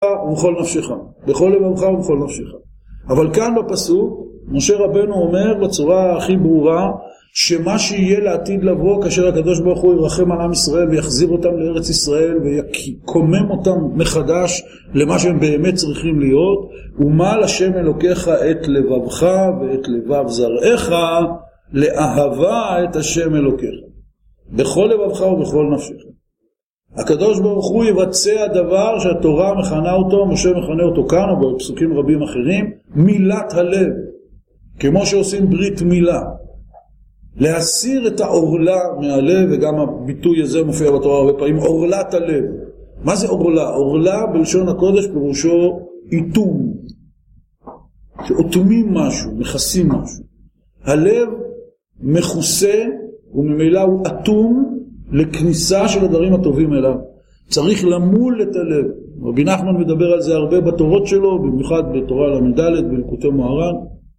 ובכל נפשך, בכל לבבך ובכל נפשך. אבל כאן בפסוק משה רבנו אומר בצורה הכי ברורה שמה שיהיה לעתיד לבוא כאשר הקדוש ברוך הוא ירחם על עם ישראל ויחזיר אותם לארץ ישראל ויקומם אותם מחדש למה שהם באמת צריכים להיות, ומל השם אלוקיך את לבבך ואת לבב זרעך לאהבה את השם אלוקיך בכל לבבך ובכל נפשך. הקדוש ברוך הוא יבצע דבר שהתורה מכנה אותו, משה מכנה אותו כאן או בפסוקים רבים אחרים, מילת הלב, כמו שעושים ברית מילה, להסיר את העורלה מהלב, וגם הביטוי הזה מופיע בתורה הרבה פעמים, עורלת הלב. מה זה עורלה? עורלה בלשון הקודש פירושו איתום, שאוטמים משהו, מכסים משהו. הלב מכוסה וממילא הוא אטום לכניסה של הדברים הטובים אליו. צריך למול את הלב. רבי נחמן מדבר על זה הרבה בתורות שלו, במיוחד בתורה למדלת בליקוטי מוהר"ן.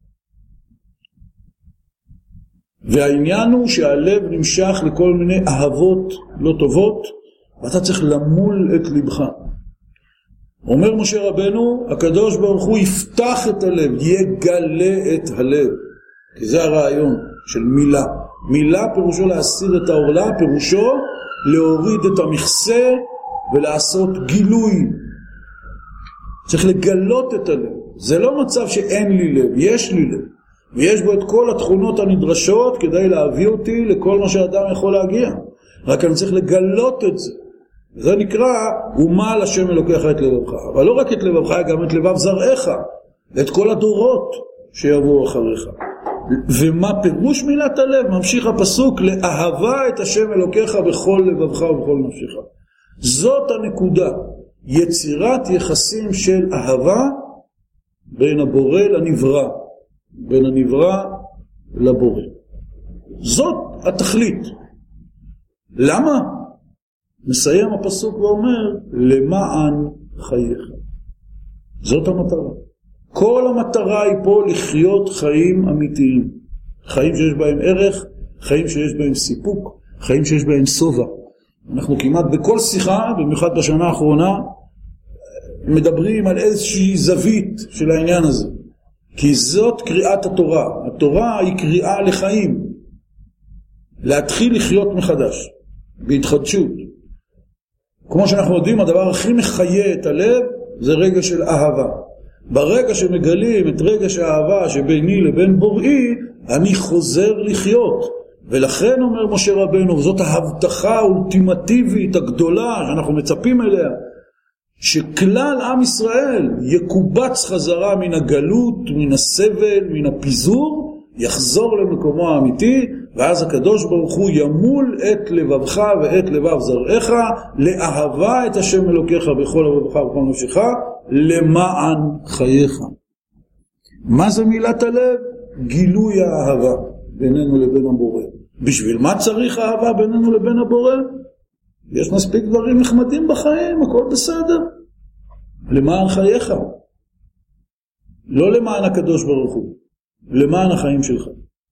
והעניין הוא שהלב נמשך לכל מיני אהבות לא טובות, ואתה צריך למול את לבך. אומר משה רבנו, הקדוש ברוך הוא יפתח את הלב, יגלה את הלב. כי זה הרעיון של מילה. מילה פירושו להסיר את העורלה, פירושו להוריד את המכסה ולעשות גילוי. צריך לגלות את הלב. זה לא מצב שאין לי לב, יש לי לב. ויש בו את כל התכונות הנדרשות כדי להביא אותי לכל מה שאדם יכול להגיע. רק אני צריך לגלות את זה. זה נקרא, ומל השם אלוקיך את לבבך. אבל לא רק את לבבך, גם את לבב זרעך. את כל הדורות שיבואו אחריך. ומה פירוש מילת הלב? ממשיך הפסוק, לאהבה את השם אלוקיך בכל לבבך ובכל נפשך. זאת הנקודה. יצירת יחסים של אהבה בין הבורא לנברא. בין הנברא לבורא. זאת התכלית. למה? מסיים הפסוק ואומר, למען חייך. זאת המטרה. כל המטרה היא פה לחיות חיים אמיתיים. חיים שיש בהם ערך, חיים שיש בהם סיפוק, חיים שיש בהם סובה. אנחנו כמעט בכל שיחה, במיוחד בשנה האחרונה, מדברים על איזושהי זווית של העניין הזה. כי זאת קריאת התורה. התורה היא קריאה לחיים. להתחיל לחיות מחדש, בהתחדשות. כמו שאנחנו יודעים, הדבר הכי מחיה את הלב זה רגע של אהבה. ברגע שמגלים את רגש האהבה שביני לבין בוראי, אני חוזר לחיות. ולכן אומר משה רבנו, וזאת ההבטחה האולטימטיבית הגדולה שאנחנו מצפים אליה, שכלל עם ישראל יקובץ חזרה מן הגלות, מן הסבל, מן הפיזור, יחזור למקומו האמיתי, ואז הקדוש ברוך הוא ימול את לבבך ואת לבב זרעך, לאהבה את השם אלוקיך בכל לבבך ובכל נפשך, למען חייך. מה זה מילת הלב? גילוי האהבה בינינו לבין הבורא. בשביל מה צריך אהבה בינינו לבין הבורא? יש מספיק דברים נחמדים בחיים, הכל בסדר. למען חייך. לא למען הקדוש ברוך הוא, למען החיים שלך.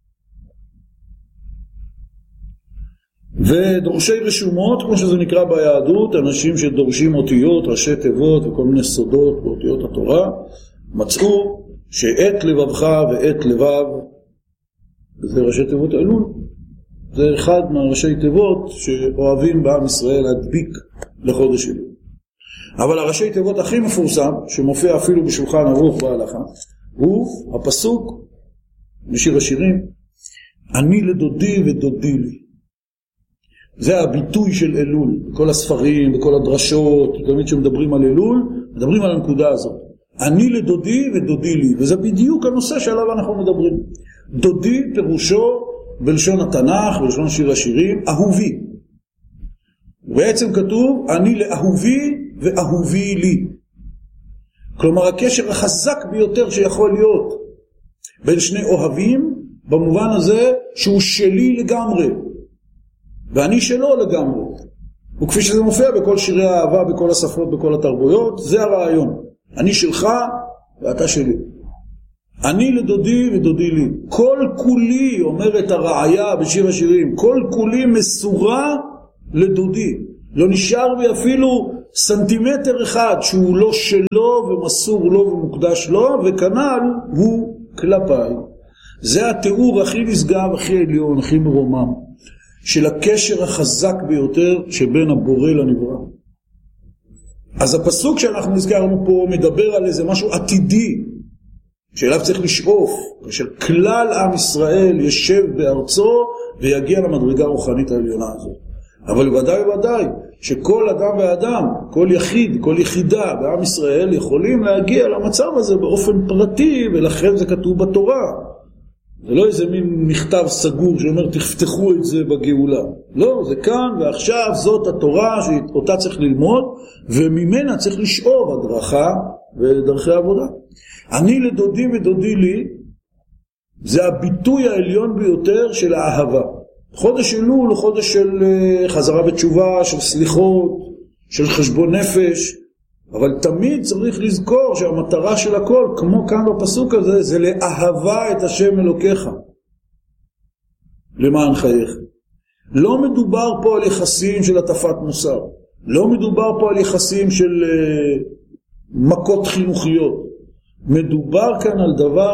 ודורשי רשומות, כמו שזה נקרא ביהדות, אנשים שדורשים אותיות, ראשי תיבות וכל מיני סודות באותיות התורה, מצאו שאת לבבך ואת לבב, זה ראשי תיבות אלול. זה אחד מהראשי תיבות שאוהבים בעם ישראל להדביק לחודש אלול. אבל הראשי תיבות הכי מפורסם, שמופיע אפילו בשולחן ערוך בהלכה, הוא הפסוק בשיר השירים, אני לדודי ודודי לי. זה הביטוי של אלול. בכל הספרים, בכל הדרשות, תמיד שמדברים על אלול, מדברים על הנקודה הזאת. אני לדודי ודודי לי. וזה בדיוק הנושא שעליו אנחנו מדברים. דודי פירושו בלשון התנ"ך, בלשון שיר השירים, אהובי. בעצם כתוב, אני לאהובי ואהובי לי. כלומר, הקשר החזק ביותר שיכול להיות בין שני אוהבים, במובן הזה שהוא שלי לגמרי. ואני שלו לגמרי. וכפי שזה מופיע בכל שירי האהבה, בכל השפות, בכל התרבויות, זה הרעיון. אני שלך ואתה שלי. אני לדודי ודודי לי. כל כולי, אומרת הרעיה בשיר השירים, כל כולי מסורה לדודי. לא נשאר בי אפילו סנטימטר אחד שהוא לא שלו ומסור לו ומוקדש לו, וכנ"ל הוא כלפיי. זה התיאור הכי נשגב, הכי עליון, הכי מרומם, של הקשר החזק ביותר שבין הבורא לנברא. אז הפסוק שאנחנו נזכרנו פה מדבר על איזה משהו עתידי, שאליו צריך לשאוף, כאשר כלל עם ישראל ישב בארצו ויגיע למדרגה הרוחנית העליונה הזאת. אבל ודאי שכל אדם ואדם, כל יחיד, כל יחידה בעם ישראל יכולים להגיע למצב הזה באופן פרטי, ולכן זה כתוב בתורה. זה לא איזה מין מכתב סגור שאומר תפתחו את זה בגאולה. לא, זה כאן ועכשיו, זאת התורה שאותה צריך ללמוד, וממנה צריך לשאוב הדרכה ודרכי עבודה. אני לדודי ודודי לי, זה הביטוי העליון ביותר של האהבה. חודש אלול הוא חודש של חזרה בתשובה, של סליחות, של חשבון נפש, אבל תמיד צריך לזכור שהמטרה של הכל, כמו כאן בפסוק הזה, זה לאהבה את השם אלוקיך למען חייך. לא מדובר פה על יחסים של הטפת מוסר, לא מדובר פה על יחסים של מכות חינוכיות, מדובר כאן על דבר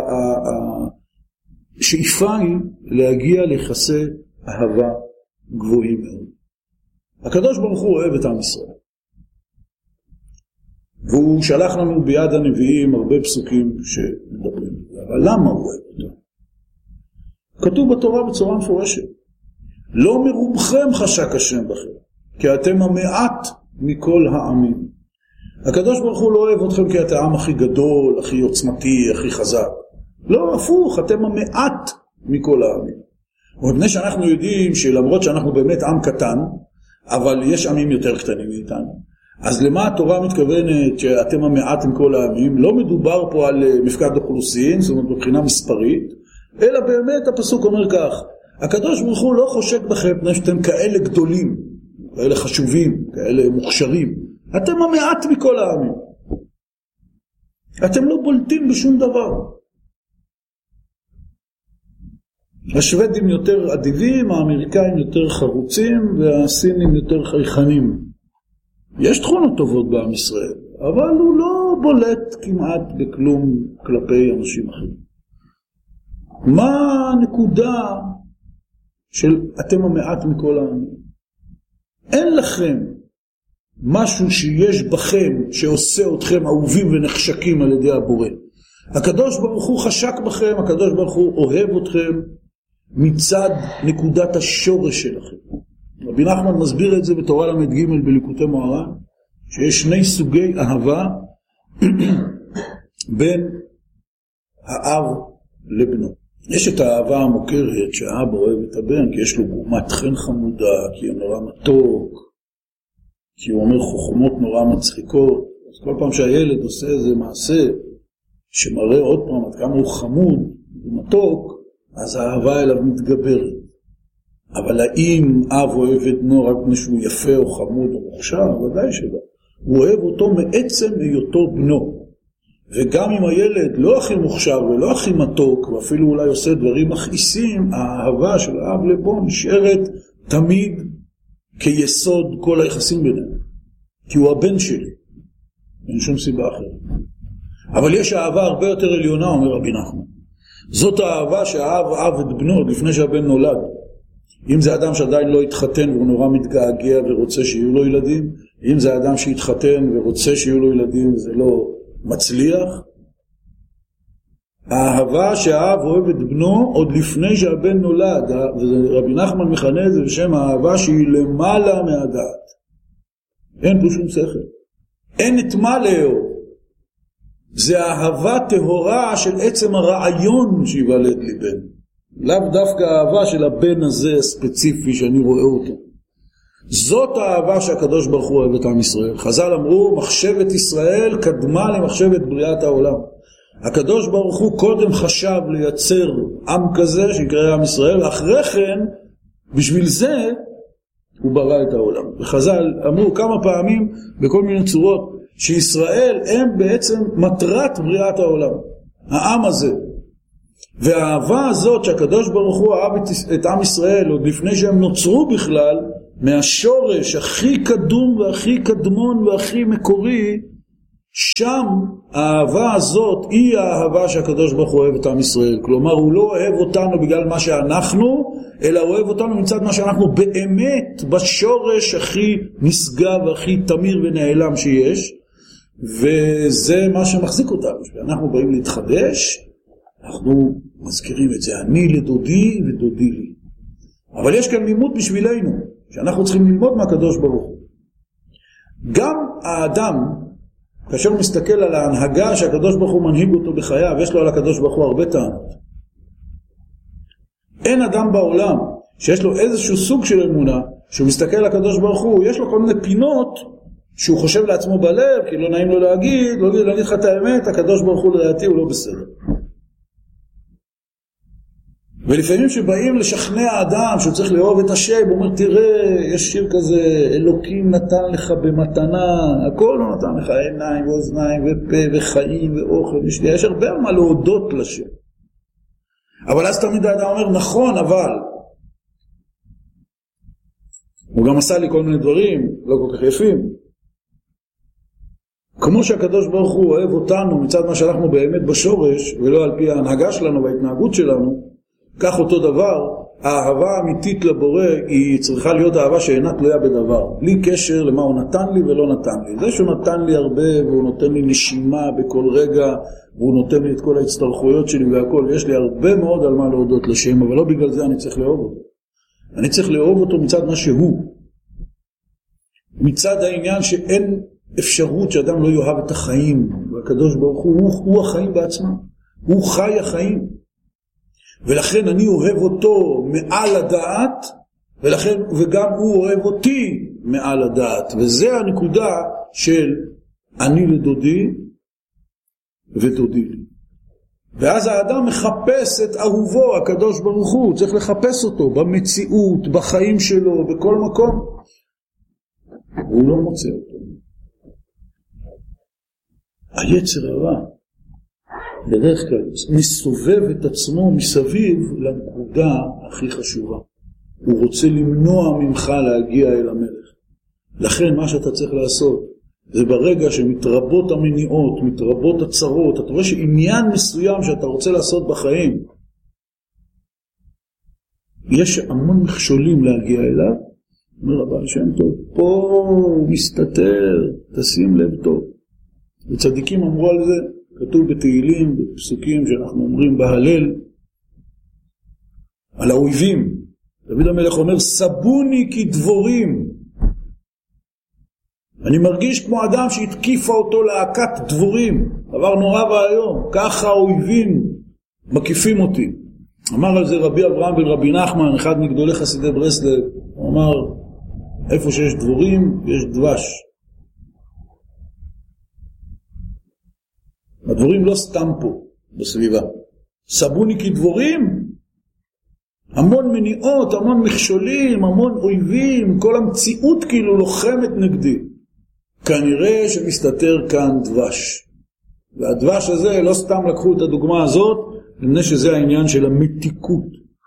שהשאיפה היא להגיע ליחסי אהבה גבוהים מאוד. הקדוש ברוך הוא אוהב את עם ישראל, והוא שלח לנו ביד הנביאים הרבה פסוקים שמדברים. אבל למה הוא אוהב אותו? כתוב בתורה בצורה מפורשת, לא מרובכם חשק השם בכם, כי אתם המעט מכל העמים. הקדוש ברוך הוא לא אוהב אתכם כי אתם העם הכי גדול, הכי עוצמתי, הכי חזק. לא, הפוך, אתם המעט מכל העמים. ומפני שאנחנו יודעים שלמרות שאנחנו באמת עם קטן, אבל יש עמים יותר קטנים מאיתנו. אז למה התורה מתכוונת שאתם המעט עם כל העמים? לא מדובר פה על מפקד אוכלוסין, זאת אומרת מבחינה מספרית, אלא באמת הפסוק אומר כך, הקדוש ברוך הוא לא חושק בכם פני שאתם כאלה גדולים, כאלה חשובים, כאלה מוכשרים. אתם המעט מכל העמים. אתם לא בולטים בשום דבר. השוודים יותר אדיבים, האמריקאים יותר חרוצים, והסינים יותר חייכנים. יש תכונות טובות בעם ישראל, אבל הוא לא בולט כמעט בכלום כלפי אנשים אחרים. מה הנקודה של אתם המעט מכל העמים? אין לכם משהו שיש בכם שעושה אתכם אהובים ונחשקים על ידי הבורא. הקדוש ברוך הוא חשק בכם, הקדוש ברוך הוא אוהב אתכם מצד נקודת השורש שלכם. רבי נחמן מסביר את זה בתורה למד ג' בליקוטי מוהר"ן, שיש שני סוגי אהבה בין האב לבנו. יש את האהבה המוכרת שהאבא אוהב את הבן כי יש לו גומת חן חמודה, כי הוא נורא מתוק, כי הוא אומר חוכמות נורא מצחיקות. אז כל פעם שהילד עושה איזה מעשה שמראה עוד פעם עד כמה הוא חמוד ומתוק, אז האהבה אליו מתגברת. אבל האם אב אוהב את בנו רק מפני שהוא יפה או חמוד או מוכשר? ודאי שלא. הוא אוהב אותו מעצם היותו בנו. וגם אם הילד לא הכי מוכשר ולא הכי מתוק, ואפילו אולי עושה דברים מכעיסים, האהבה של האב לבו נשארת תמיד כיסוד כל היחסים ביניהם. כי הוא הבן שלי. אין שום סיבה אחרת. אבל יש אהבה הרבה יותר עליונה, אומר רבי נחמן. זאת האהבה שהאב אהב את בנו עוד לפני שהבן נולד. אם זה אדם שעדיין לא התחתן והוא נורא מתגעגע ורוצה שיהיו לו ילדים, אם זה אדם שהתחתן ורוצה שיהיו לו ילדים וזה לא מצליח, האהבה שהאב אוהב את בנו עוד לפני שהבן נולד, ורבי נחמן מכנה את זה בשם האהבה שהיא למעלה מהדעת. אין פה שום שכל, אין את מה לאהוב. זה אהבה טהורה של עצם הרעיון שיוולד לי בן, לאו דווקא האהבה של הבן הזה הספציפי שאני רואה אותו. זאת האהבה שהקדוש ברוך הוא אוהב את עם ישראל. חז"ל אמרו מחשבת ישראל קדמה למחשבת בריאת העולם. הקדוש ברוך הוא קודם חשב לייצר עם כזה שיקרא עם ישראל, ואחרי כן בשביל זה הוא ברא את העולם. וחז"ל אמרו כמה פעמים בכל מיני צורות שישראל הם בעצם מטרת בריאת העולם, העם הזה. והאהבה הזאת שהקדוש ברוך הוא אהב את עם ישראל עוד לפני שהם נוצרו בכלל, מהשורש הכי קדום והכי קדמון והכי מקורי, שם האהבה הזאת היא האהבה שהקדוש ברוך הוא אוהב את עם ישראל. כלומר, הוא לא אוהב אותנו בגלל מה שאנחנו, אלא הוא אוהב אותנו מצד מה שאנחנו באמת בשורש הכי נשגב והכי תמיר ונעלם שיש, וזה מה שמחזיק אותנו. אנחנו באים להתחדש, אנחנו מזכירים את זה, אני לדודי ודודי לי. אבל יש כאן לימוד בשבילנו, שאנחנו צריכים ללמוד מהקדוש ברוך הוא. גם האדם, כאשר הוא מסתכל על ההנהגה שהקדוש ברוך הוא מנהיג אותו בחייו, יש לו על הקדוש ברוך הוא הרבה טענות. אין אדם בעולם שיש לו איזשהו סוג של אמונה, שהוא מסתכל על הקדוש ברוך הוא, יש לו כל מיני פינות שהוא חושב לעצמו בלב, כי לא נעים לו להגיד, לא להגיד לך את האמת, הקדוש ברוך הוא לדעתי הוא לא בסדר. ולפעמים שבאים לשכנע האדם שהוא צריך לאהוב את השם, הוא אומר, תראה, יש שיר כזה, אלוקים נתן לך במתנה, הכל לא נתן לך, עיניים ואוזניים ופה וחיים ואוכל ושתייה, יש הרבה מה להודות לשם. אבל אז תמיד האדם אומר, נכון, אבל הוא גם עשה לי כל מיני דברים לא כל כך יפים. כמו שהקדוש ברוך הוא אוהב אותנו מצד מה שאנחנו באמת בשורש, ולא על פי ההנהגה שלנו וההתנהגות שלנו, כך אותו דבר, האהבה האמיתית לבורא היא צריכה להיות אהבה שאינה תלויה בדבר, בלי קשר למה הוא נתן לי ולא נתן לי. זה שהוא נתן לי הרבה והוא נותן לי נשימה בכל רגע, והוא נותן לי את כל ההצטרכויות שלי והכל, יש לי הרבה מאוד על מה להודות לשם, אבל לא בגלל זה אני צריך לאהוב אותו. אני צריך לאהוב אותו מצד מה שהוא, מצד העניין שאין אפשרות שאדם לא יאהב את החיים, והקדוש ברוך הוא החיים בעצמם, הוא חי החיים, ולכן אני אוהב אותו מעל הדעת, ולכן וגם הוא אוהב אותי מעל הדעת, וזה הנקודה של אני לדודי ודודי לי. ואז האדם מחפש את אהובו, הקדוש ברוך הוא, צריך לחפש אותו במציאות, בחיים שלו, בכל מקום, הוא לא מוצא אותו. היצר הרע בדרך כלל מסובב את עצמו מסביב לנקודה הכי חשובה. הוא רוצה למנוע ממך להגיע אל המלך. לכן מה שאתה צריך לעשות זה ברגע שמתרבות המניעות, מתרבות הצרות, אתה רואה שעניין מסוים שאתה רוצה לעשות בחיים, יש המון מכשולים להגיע אליו, אומר הבעל שם טוב, פה הוא מסתתר, תשים לב טוב. וצדיקים אמרו על זה, כתוב בתהילים, בפסוקים שאנחנו אומרים בהלל, על האויבים. דוד המלך אומר, סבוני כדבורים. אני מרגיש כמו אדם שהתקיפה אותו להקת דבורים, דבר נורא והיום, ככה האויבים מקיפים אותי. אמר על זה רבי אברהם בן רבי נחמן, אחד מגדולי חסידי ברסלב, הוא אמר, איפה שיש דבורים, יש דבש. הדבורים לא סתם פה, בסביבה. סבוני כדבורים, המון מניעות, המון מכשולים, המון אויבים, כל המציאות כאילו לוחמת נגדי. כנראה שמסתתר כאן דבש. והדבש הזה, לא סתם לקחו את הדוגמה הזאת, למנה שזה העניין של המתיקות.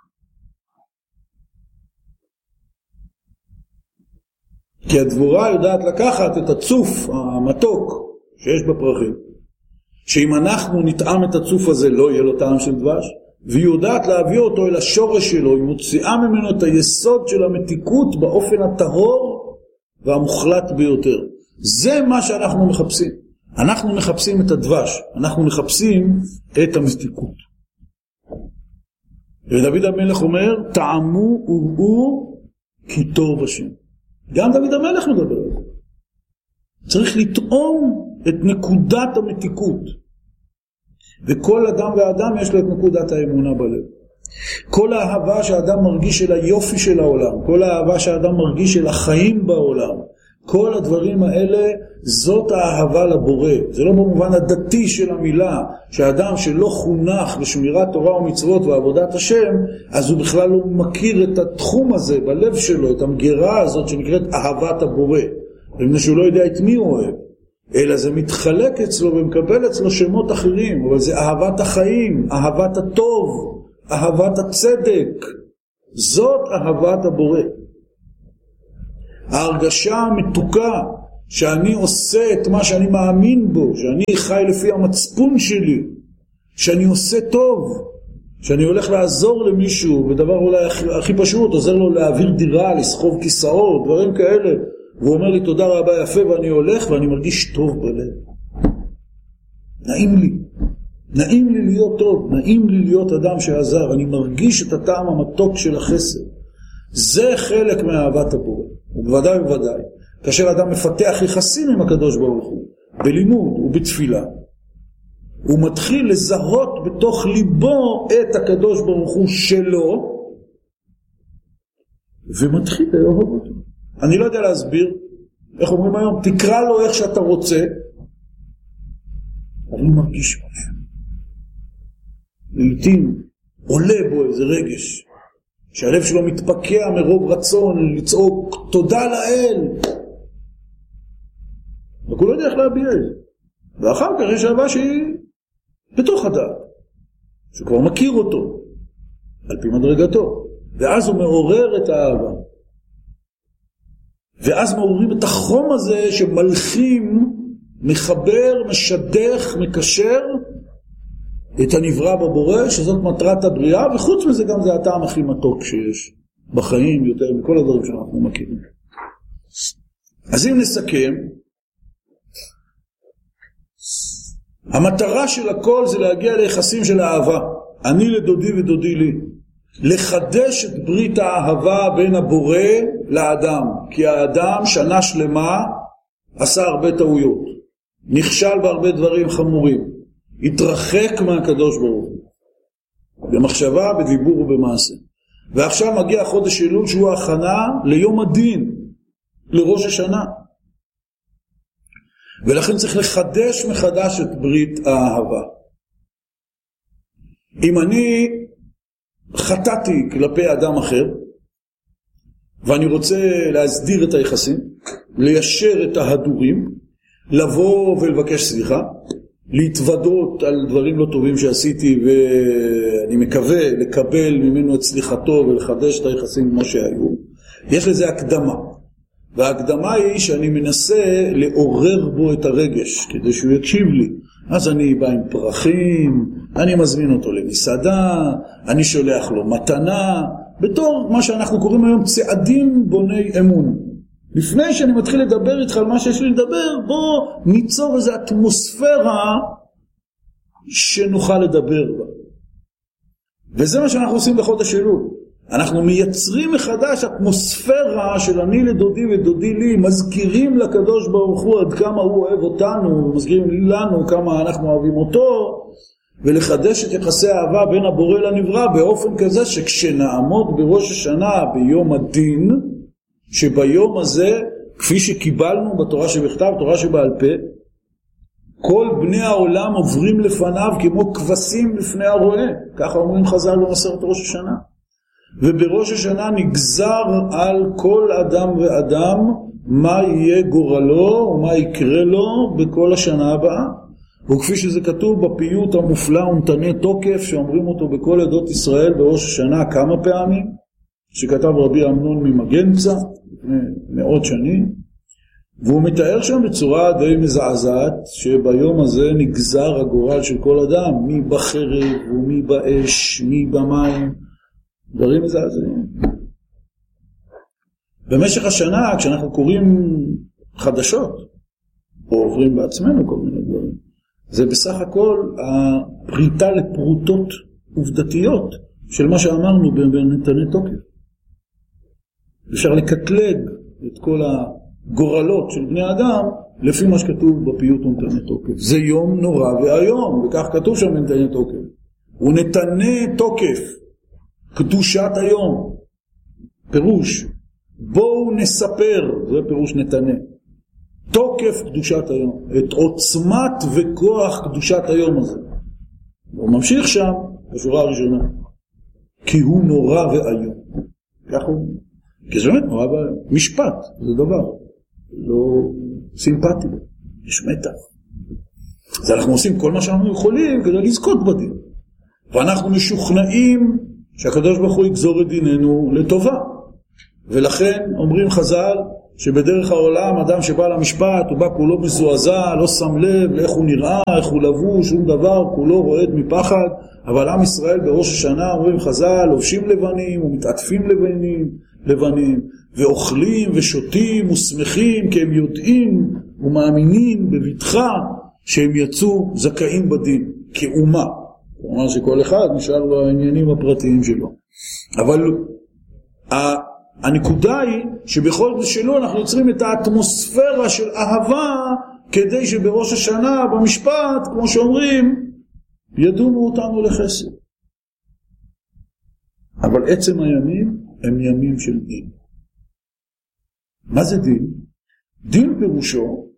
כי הדבורה יודעת לקחת את הצוף המתוק שיש בפרחים. שאם אנחנו נטעם את הצוף הזה לא יהיה לו טעם של דבש, והיא יודעת להביא אותו אל השורש שלו, היא מוציאה ממנו את היסוד של המתיקות באופן הטהור והמוחלט ביותר. זה מה שאנחנו מחפשים. אנחנו מחפשים את הדבש, אנחנו מחפשים את המתיקות. ודוד המלך אומר, טעמו וראו כי טוב השם. גם דוד המלך מדבר על זה. צריך לטעום את נקודת המתיקות. וכל אדם ואדם יש לו את נקודת האמונה בלב. כל האהבה שהאדם מרגיש אל היופי של העולם, כל האהבה שהאדם מרגיש אל החיים בעולם, כל הדברים האלה זאת האהבה לבורא. זה לא במובן הדתי של המילה, שהאדם שלא חונך לשמירת תורה ומצוות ועבודת השם, אז הוא בכלל לא מכיר את התחום הזה בלב שלו, את המגירה הזאת שנקראת אהבת הבורא. למרות שהוא לא יודע את מי הוא אוהב, אלא זה מתחלק אצלו ומקבל אצלו שמות אחרים, אבל זה אהבת החיים, אהבת הטוב, אהבת הצדק. זאת אהבת הבורא. ההרגשה המתוקה שאני עושה את מה שאני מאמין בו, שאני חי לפי המצפון שלי, שאני עושה טוב, שאני הולך לעזור למישהו, בדבר אולי הכי פשוט, עוזר לו להעביר דירה, לסחוב כיסאות, דברים כאלה, והוא אומר לי תודה רבה יפה, ואני הולך ואני מרגיש טוב בלב. נעים לי. נעים לי להיות טוב, נעים לי להיות אדם שעזר, אני מרגיש את הטעם המתוק של החסד. זה חלק מאהבת הבורא, ובוודאי ובוודאי. כאשר אדם מפתח יחסים עם הקדוש ברוך הוא, בלימוד ובתפילה, הוא מתחיל לזהות בתוך ליבו את הקדוש ברוך הוא שלו, ומתחיל לאהוב אותו. אני לא יודע להסביר, איך אומרים היום, תקרא לו איך שאתה רוצה, אבל הוא מרגיש משהו. לעתים עולה בו איזה רגש, שהלב שלו מתפקע מרוב רצון לצעוק תודה לאל, וכהוא לא יודע איך להביע את זה. ואחר כך יש אהבה שהיא בתוך הדעת, שכבר מכיר אותו על פי מדרגתו, ואז הוא מעורר את האהבה, ואז מעוררים את החום הזה שמלחים, מחבר, משדך, מקשר את הנברא בבורא, שזאת מטרת הבריאה, וחוץ מזה גם זה הטעם הכי מתוק שיש בחיים, יותר מכל הדברים שאנחנו מכירים. אז אם נסכם, המטרה של הכל זה להגיע ליחסים של אהבה, אני לדודי ודודי לי, לחדש את ברית האהבה בין הבורא לאדם, כי האדם שנה שלמה עשה הרבה טעויות, נכשל בהרבה דברים חמורים, התרחק מהקדוש ברוך הוא, במחשבה, בדיבור ובמעשה. ועכשיו מגיע חודש אלול שהוא ההכנה ליום הדין, לראש השנה. ולכן צריך לחדש מחדש את ברית האהבה. אם אני חטאתי כלפי אדם אחר, ואני רוצה להסדיר את היחסים, ליישר את ההדורים, לבוא ולבקש סליחה, להתוודות על דברים לא טובים שעשיתי, ואני מקווה לקבל ממנו את סליחתו ולחדש את היחסים כמו שהיו, יש לזה הקדמה. וההקדמה היא שאני מנסה לעורר בו את הרגש, כדי שהוא יקשיב לי. אז אני בא עם פרחים, אני מזמין אותו למסעדה, אני שולח לו מתנה, בתור מה שאנחנו קוראים היום צעדים בוני אמון. לפני שאני מתחיל לדבר איתך על מה שיש לי לדבר, בוא ניצור איזו אטמוספירה שנוכל לדבר בה. וזה מה שאנחנו עושים בחודש אלול. אנחנו מייצרים מחדש אטמוספירה של אני לדודי ודודי לי, מזכירים לקדוש ברוך הוא עד כמה הוא אוהב אותנו, מזכירים לנו כמה אנחנו אוהבים אותו, ולחדש את יחסי האהבה בין הבורא לנברא באופן כזה שכשנעמוד בראש השנה ביום הדין, שביום הזה, כפי שקיבלנו בתורה שבכתב, תורה שבעל פה, כל בני העולם עוברים לפניו כמו כבשים לפני הרועה, ככה אומרים חז"ל במסכת ראש השנה. ובראש השנה נגזר על כל אדם ואדם מה יהיה גורלו ומה יקרה לו בכל השנה הבאה. וכפי שזה כתוב בפיוט המופלא ונתנה תוקף שאומרים אותו בכל עדות ישראל בראש השנה כמה פעמים, שכתב רבי אמנון ממגנצה לפני מאות שנים, והוא מתאר שם בצורה די מזעזעת שביום הזה נגזר הגורל של כל אדם, מי בחרב ומי באש, מי במים, דברים מזעזעים. במשך השנה כשאנחנו קוראים חדשות או עוברים בעצמנו כל מיני דברים, זה בסך הכל הפריטה לפרוטות עובדתיות של מה שאמרנו בנתני תוקף. אפשר לקטלג את כל הגורלות של בני אדם לפי מה שכתוב בפיוט ונתני תוקף. זה יום נורא והיום, וכך כתוב שם בנתני תוקף. ונתנה תוקף, קדושת היום, פירוש, בואו נספר, זה פירוש נתנה. תוקף קדושת היום, את עוצמת וכוח קדושת היום הזה. הוא ממשיך שם בשורה הראשונה, כי הוא נורא ואיום. כך הוא, כי זה באמת נורא ואיום. משפט, זה דבר לא סימפטי, יש מתח. אז אנחנו עושים כל מה שאנחנו יכולים כדי לזכות בדין. ואנחנו משוכנעים שהקדוש ברוך הוא יגזור את דיננו לטובה. ולכן אומרים חז"ל שבדרך העולם אדם שבא למשפט הוא בא כולו מזועזע, לא שם לב לאיך הוא נראה, איך הוא לבוש, שום דבר, כולו רועד מפחד. אבל עם ישראל בראש השנה אומרים חז"ל, לובשים לבנים ומתעטפים לבנים ואוכלים ושותים ושמחים, כי הם יודעים ומאמינים בבטחה שהם יצאו זכאים בדין כאומה. כלומר שכל אחד נשאר בעניינים הפרטיים שלו. אבל הנקודה היא שבכל זה שלו אנחנו יוצרים את האטמוספירה של אהבה, כדי שבראש השנה במשפט, כמו שאומרים, ידונו אותנו לחסד. אבל עצם הימים הם ימים של דין. מה זה דין? דין פירושו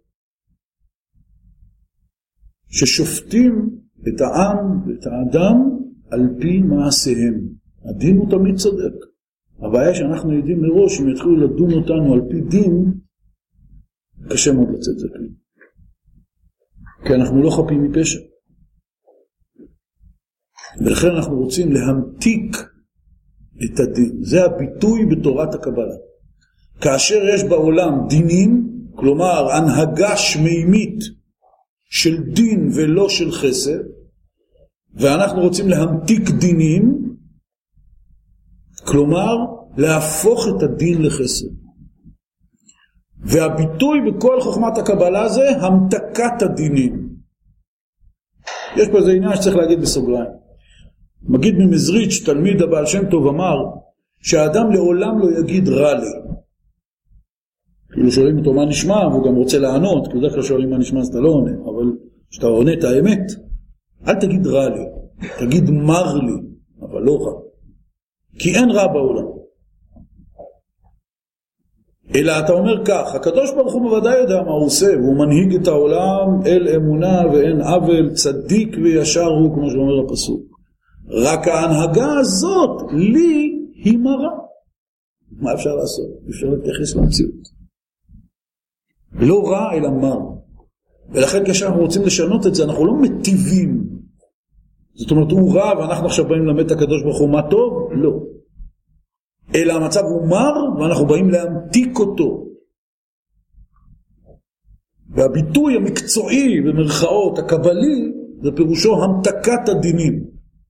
ששופטים את העם ואת האדם על פי מעשיהם. הדין הוא תמיד צודק. הבעיה שאנחנו יודעים מראש, אם יתחילו לדון אותנו על פי דין, קשה מאוד לצאת זכאים. כי אנחנו לא חפים מפשע. ולכן אנחנו רוצים להמתיק את הדין. זה הביטוי בתורת הקבלה. כאשר יש בעולם דינים, כלומר הנהגה שמימית של דין ולא של חסד, ואנחנו רוצים להמתיק דינים, כלומר להפוך את הדין לחסד. והביטוי בכל חוכמת הקבלה זה המתקת הדינים. יש פה איזה עניין שצריך להגיד בסוגריים. מגיד ממזריץ', תלמיד הבעל שם טוב, אמר שהאדם לעולם לא יגיד רע לי. כאילו שואלים אותו מה נשמע, והוא גם רוצה לענות, כי בדרך כלל שואלים מה נשמע אז אתה לא עונה, אבל כשאתה עונה את האמת, אל תגיד רע לי, תגיד מר לי, אבל לא רע. כי אין רע בעולם. אלא אתה אומר כך, הקדוש ברוך הוא בוודאי יודע מה הוא עושה, והוא מנהיג את העולם אל אמונה ואין עוול, צדיק וישר הוא, כמו שאומר הפסוק. רק ההנהגה הזאת לי היא מרה. מה אפשר לעשות? אפשר להתייחס למציאות. לא רע אלא מר. ולכן כשאנחנו רוצים לשנות את זה, אנחנו לא מטיבים. זאת אומרת, הוא רע ואנחנו עכשיו באים ללמד את הקדוש ברוך הוא מה טוב? לא. אלא המצב הוא מר ואנחנו באים להמתיק אותו. והביטוי המקצועי במרכאות הקבלי זה פירושו המתקת הדינים.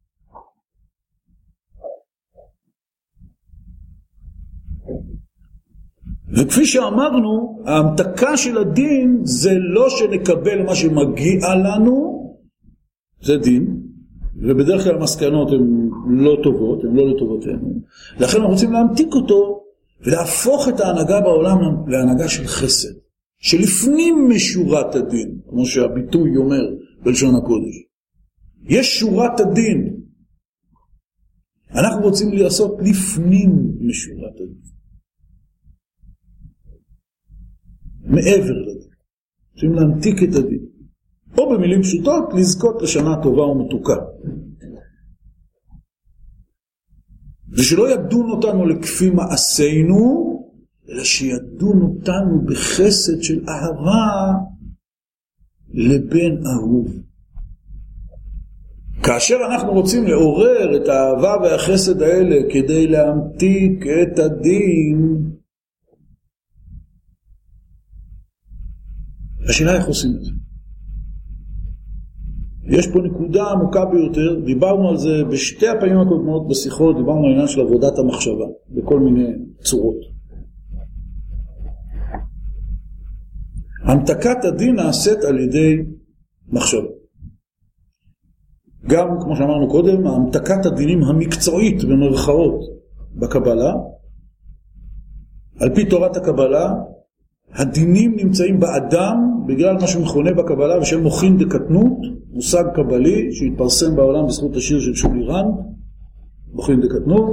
וכפי שאמרנו, ההמתקה של הדין זה לא שנקבל מה שמגיע לנו, זה דין, ובדרך כלל המסקנות הן לא טובות, הן לא לטובתנו. לכן אנחנו רוצים להמתיק אותו ולהפוך את ההנהגה בעולם להנהגה של חסד, שלפנים משורת הדין, כמו שהביטוי אומר בלשון הקודש. יש שורת הדין. אנחנו רוצים לעשות לפנים משורת הדין. מעבר לדין. רוצים להמתיק את הדין. או במילים פשוטות, לזכות לשנה טובה ומתוקה. ושלא ידון אותנו לכפי מעשינו, אלא שידון אותנו בחסד של אהבה לבן אהוב. כאשר אנחנו רוצים לעורר את האהבה והחסד האלה כדי להמתיק את הדין, השאלה איך עושים את זה. יש פה נקודה עמוקה ביותר, דיברנו על זה בשתי הפעמים הקודמות בשיחות, דיברנו על עניין של עבודת המחשבה, בכל מיני צורות. המתקת הדין נעשית על ידי מחשבה. גם, כמו שאמרנו קודם, המתקת הדינים המקצועית במרכאות בקבלה, על פי תורת הקבלה, הדינים נמצאים באדם בגלל מה שמכונה בקבלה ושל מוחין דקטנות, מושג קבלי שהתפרסם בעולם בזכות השיר של שולי רנד, מוחין דקטנות,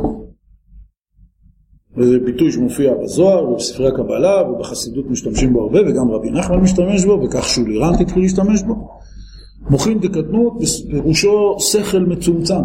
וזה ביטוי שמופיע בזוהר ובספרי הקבלה ובחסידות משתמשים בו הרבה, וגם רבי נחמן משתמש בו, וכך שולי רנד התחיל להשתמש בו. מוחין דקטנות פירושו שכל מצומצם.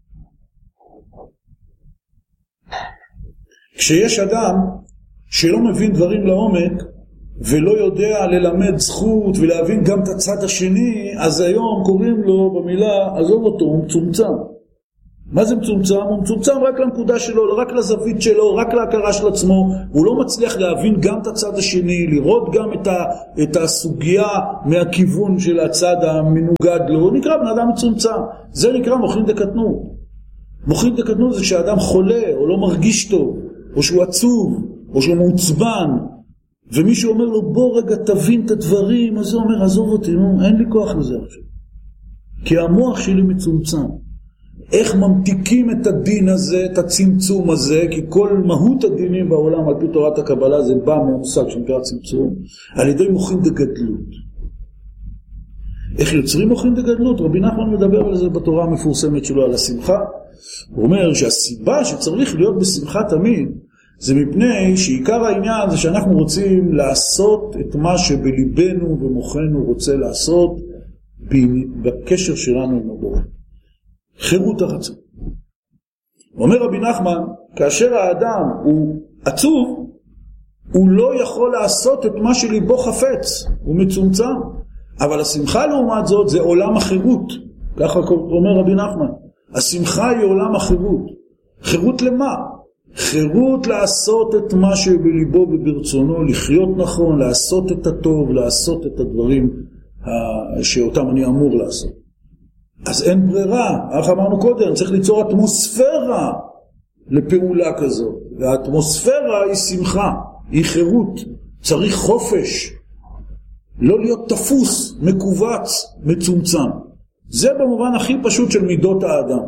כשיש אדם שלא מבין דברים לעומק ולא יודע ללמד זכות ולהבין גם את הצד השני, אז היום קוראים לו במילה עזוב אותו, הוא מצומצם. מה זה מצומצם? הוא מצומצם רק לנקודה שלו, רק לזווית שלו, רק להכרה של עצמו. הוא לא מצליח להבין גם את הצד השני, לראות גם את הסוגיה מהכיוון של הצד המנוגד לו. הוא נקרא בן אדם מצומצם. זה נקרא מוחין דקטנות. מוחין דקטנות זה כשאדם חולה או לא מרגיש טוב, או שהוא עצוב, או שהוא מעוצבן, ומישהו אומר לו בוא רגע תבין את הדברים, אז הוא אומר עזוב אותי, אין לי כוח לזה עכשיו. כי המוח שלי מצומצם. איך ממתיקים את הדין הזה, את הצמצום הזה, כי כל מהות הדינים בעולם על פי תורת הקבלה זה בא מהמושג שנקרא צמצום, על ידי מוחין דגדלות. איך יוצרים מוחין דגדלות? רבי נחמן מדבר על זה בתורה המפורסמת שלו על השמחה. הוא אומר שהסיבה שצריך להיות בשמחה תמיד, זה מפני שעיקר העניין זה שאנחנו רוצים לעשות את מה שבליבנו ומוחנו רוצה לעשות בקשר שלנו עם הבורא. חירות הרצון. אומר רבי נחמן, כאשר האדם הוא עצוב, הוא לא יכול לעשות את מה שליבו חפץ, הוא מצומצם. אבל השמחה לעומת זאת זה עולם החירות. ככה אומר רבי נחמן. השמחה היא עולם החירות. חירות למה? חירות לעשות את מה שבליבו וברצונו, לחיות נכון, לעשות את הטוב, לעשות את הדברים שאותם אני אמור לעשות. אז אין ברירה, איך אמרנו קודם, צריך ליצור אטמוספירה לפעולה כזאת. והאטמוספירה היא שמחה, היא חירות, צריך חופש, לא להיות תפוס, מקובץ, מצומצם. זה במובן הכי פשוט של מידות האדם.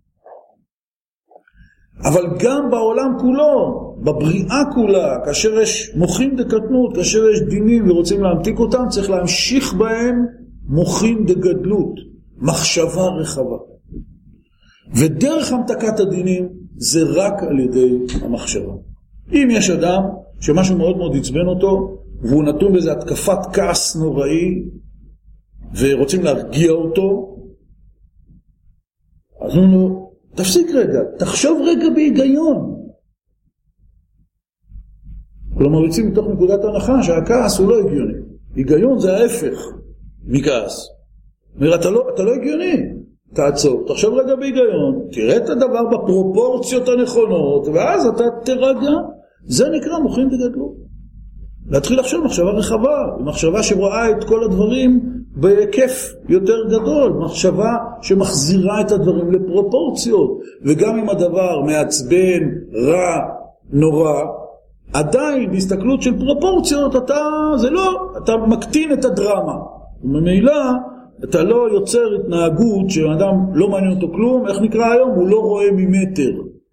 אבל גם בעולם כולו, בבריאה כולה, כאשר יש מוחין דקטנות, כאשר יש דינים ורוצים להמתיק אותם, צריך להמשיך בהם מוחין דגדלות, מחשבה רחבה. ודרך המתקת הדינים זה רק על ידי המחשבה. אם יש אדם שמשהו מאוד מאוד יצבן אותו, והוא נתון באיזו התקפת כעס נוראי, ורוצים להרגיע אותו, אז הוא לא, תפסיק רגע, תחשוב רגע בהיגיון. כלומר, יוצאים מתוך נקודת הנחה שהכעס הוא לא הגיוני. היגיון זה ההפך מכעס. אומר, אתה לא הגיוני. תעצור, תחשוב רגע בהיגיון, תראה את הדבר בפרופורציות הנכונות, ואז אתה תרגע. זה נקרא מוחין דגדלות. להתחיל לחשוב מחשבה רחבה, מחשבה שרואה את כל הדברים בהיקף יותר גדול, מחשבה שמחזירה את הדברים לפרופורציות, וגם אם הדבר מעצבן, רע, נורא, עדיין בהסתכלות של פרופורציות אתה מקטין את הדרמה, וממילא אתה לא יוצר התנהגות שאדם לא מעניין אותו כלום, איך נקרא היום? הוא לא רואה ממטר,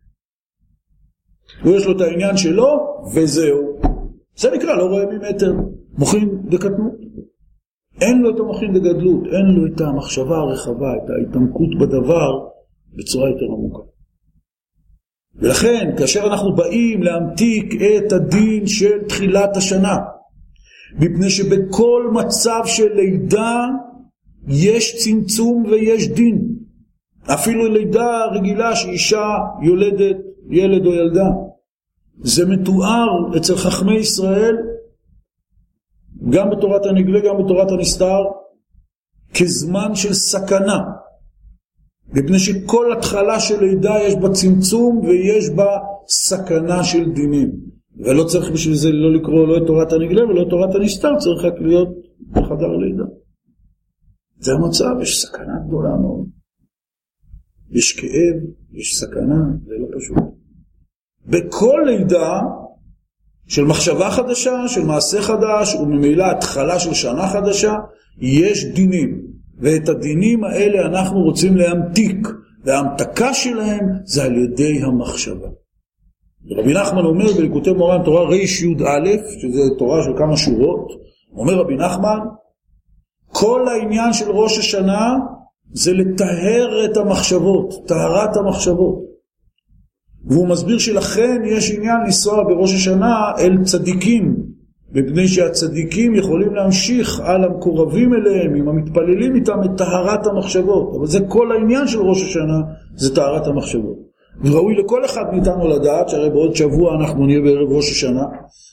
הוא יש לו את העניין שלו וזהו, זה נקרא לא רואה ממטר, מוחין דקטנות. אין לו את המוחין דגדלות, אין לו את המחשבה הרחבה, את ההתעמקות בדבר בצורה יותר עמוקה. ולכן, כאשר אנחנו באים להמתיק את הדין של תחילת השנה, מפני שבכל מצב של לידה יש צמצום ויש דין. אפילו לידה רגילה שאישה יולדת ילד או ילדה. זה מתואר אצל חכמי ישראל, גם בתורת הנגלה, גם בתורת הנסתר, כזמן של סכנה. מפני שכל התחלה של לידה יש בה צמצום ויש בה סכנה של דינים. ולא צריך בשביל זה לא לקרוא לא את תורת הנגלה ולא את תורת הנסתר, צריך רק להיות בחדר לידה. זה המצב, יש סכנה גדולה מאוד. יש כאב, יש סכנה, זה לא פשוט. בכל לידה של מחשבה חדשה, של מעשה חדש, וממילא התחלה של שנה חדשה, יש דינים. ואת הדינים האלה אנחנו רוצים להמתיק, וההמתקה שלהם זה על ידי המחשבה. רבי נחמן אומר בליקוטי מוהר"ן, תורה ריש י' א', שזה תורה של כמה שורות, אומר רבי נחמן, כל העניין של ראש השנה זה לטהר את המחשבות, טהרת המחשבות. והוא מסביר שלכן יש עניין לנסוע בראש השנה אל צדיקים, מפני שהצדיקים יכולים להמשיך על המקורבים אליהם, עם המתפללים איתם, את טהרת המחשבות. אבל זה כל העניין של ראש השנה, זה טהרת המחשבות. וראוי לכל אחד מאיתנו לדעת, שהרי בעוד שבוע אנחנו נהיה בערב ראש השנה,